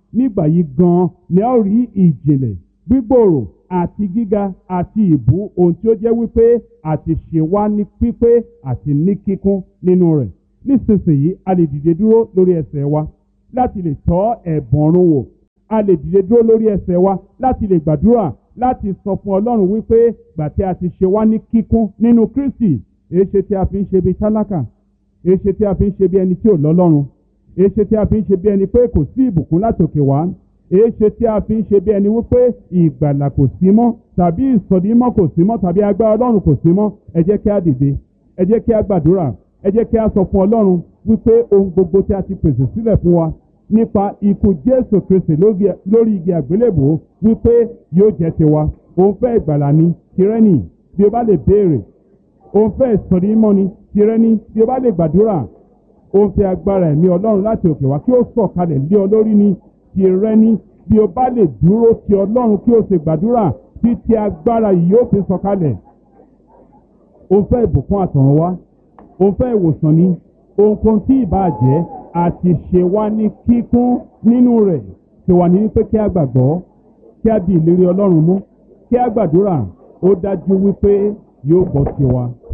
nígbà yìí gan ni a ó rí ìjìnlẹ̀ gbígbòòrò àti gíga àti ìbú ohun tí ó jẹ́ wípé àti ṣe wá ní pípé àti ní kíkún nínú rẹ̀. Nísinsìnyí a lè dìde dúró lórí ẹsẹ̀ wa láti lè tọ́ ẹ̀bùn ọ̀run wò. A lè dìde dúró lórí ẹsẹ̀ wa láti lè gbàdúrà, láti sọ fún Ọlọ́run wípé gbà tí a ti ṣe wá ní kíkún nínú Kristi, èéṣe tí a fi ń ṣe bí tálákà, èéṣe tí a fi ń ṣe bí ẹni tí ò lọ́lọ́run, èéṣe tí a fi ń ṣe bí ẹni pé kò sí ìbùkún látòkè wá, èéṣe tí a fi ń ṣe bí ẹni wípé ìgbàlà kò sí mọ́ tàbí ìsọdímọ́ kò sí mọ́ tàbí agbára Ọlọ́run kò sí mọ́. Ẹ jẹ́ kí a dìde, ẹ jẹ́ kí a gbàdúrà, ẹ jẹ́ kí a sọ fún Ọlọ́run wípé ohun gbogbo tí a ti pèsè sílẹ̀ fún wa nípa ikú Jésù Kristi lórí igi àgbélébùú wípé yóò jẹ́ tiwa. Òun fẹ́ ìgbàlà ni, tirẹ̀ ni bí o bá lè béèrè. Òun fẹ́ ìsọdímọ́ ni, tirẹ̀ ni bí o bá lè gbàdúrà. Òun fẹ́ agbára ẹ̀mí Ọlọ́run láti òkè wá kí ó sọ̀kalẹ̀ lé ọ lórí ni, tirẹ̀ ni bí o bá lè dúró ti Ọlọ́run kí o sì gbàdúrà títí agbára yìí yóò fi sọ̀kalẹ̀. Òun fẹ́ ìbùkún àtọ̀run wá, òun fẹ́ ìwòsàn ni, ohunkóhun tí ìbá jẹ́ àti ṣe wá ní kíkún nínú rẹ̀. Tí wà ní wípé kí a gbàgbọ́, kí a di ìlérí Ọlọ́run mú, kí a gbàdúrà, ó dájú wípé yóò gbọ́ tiwa.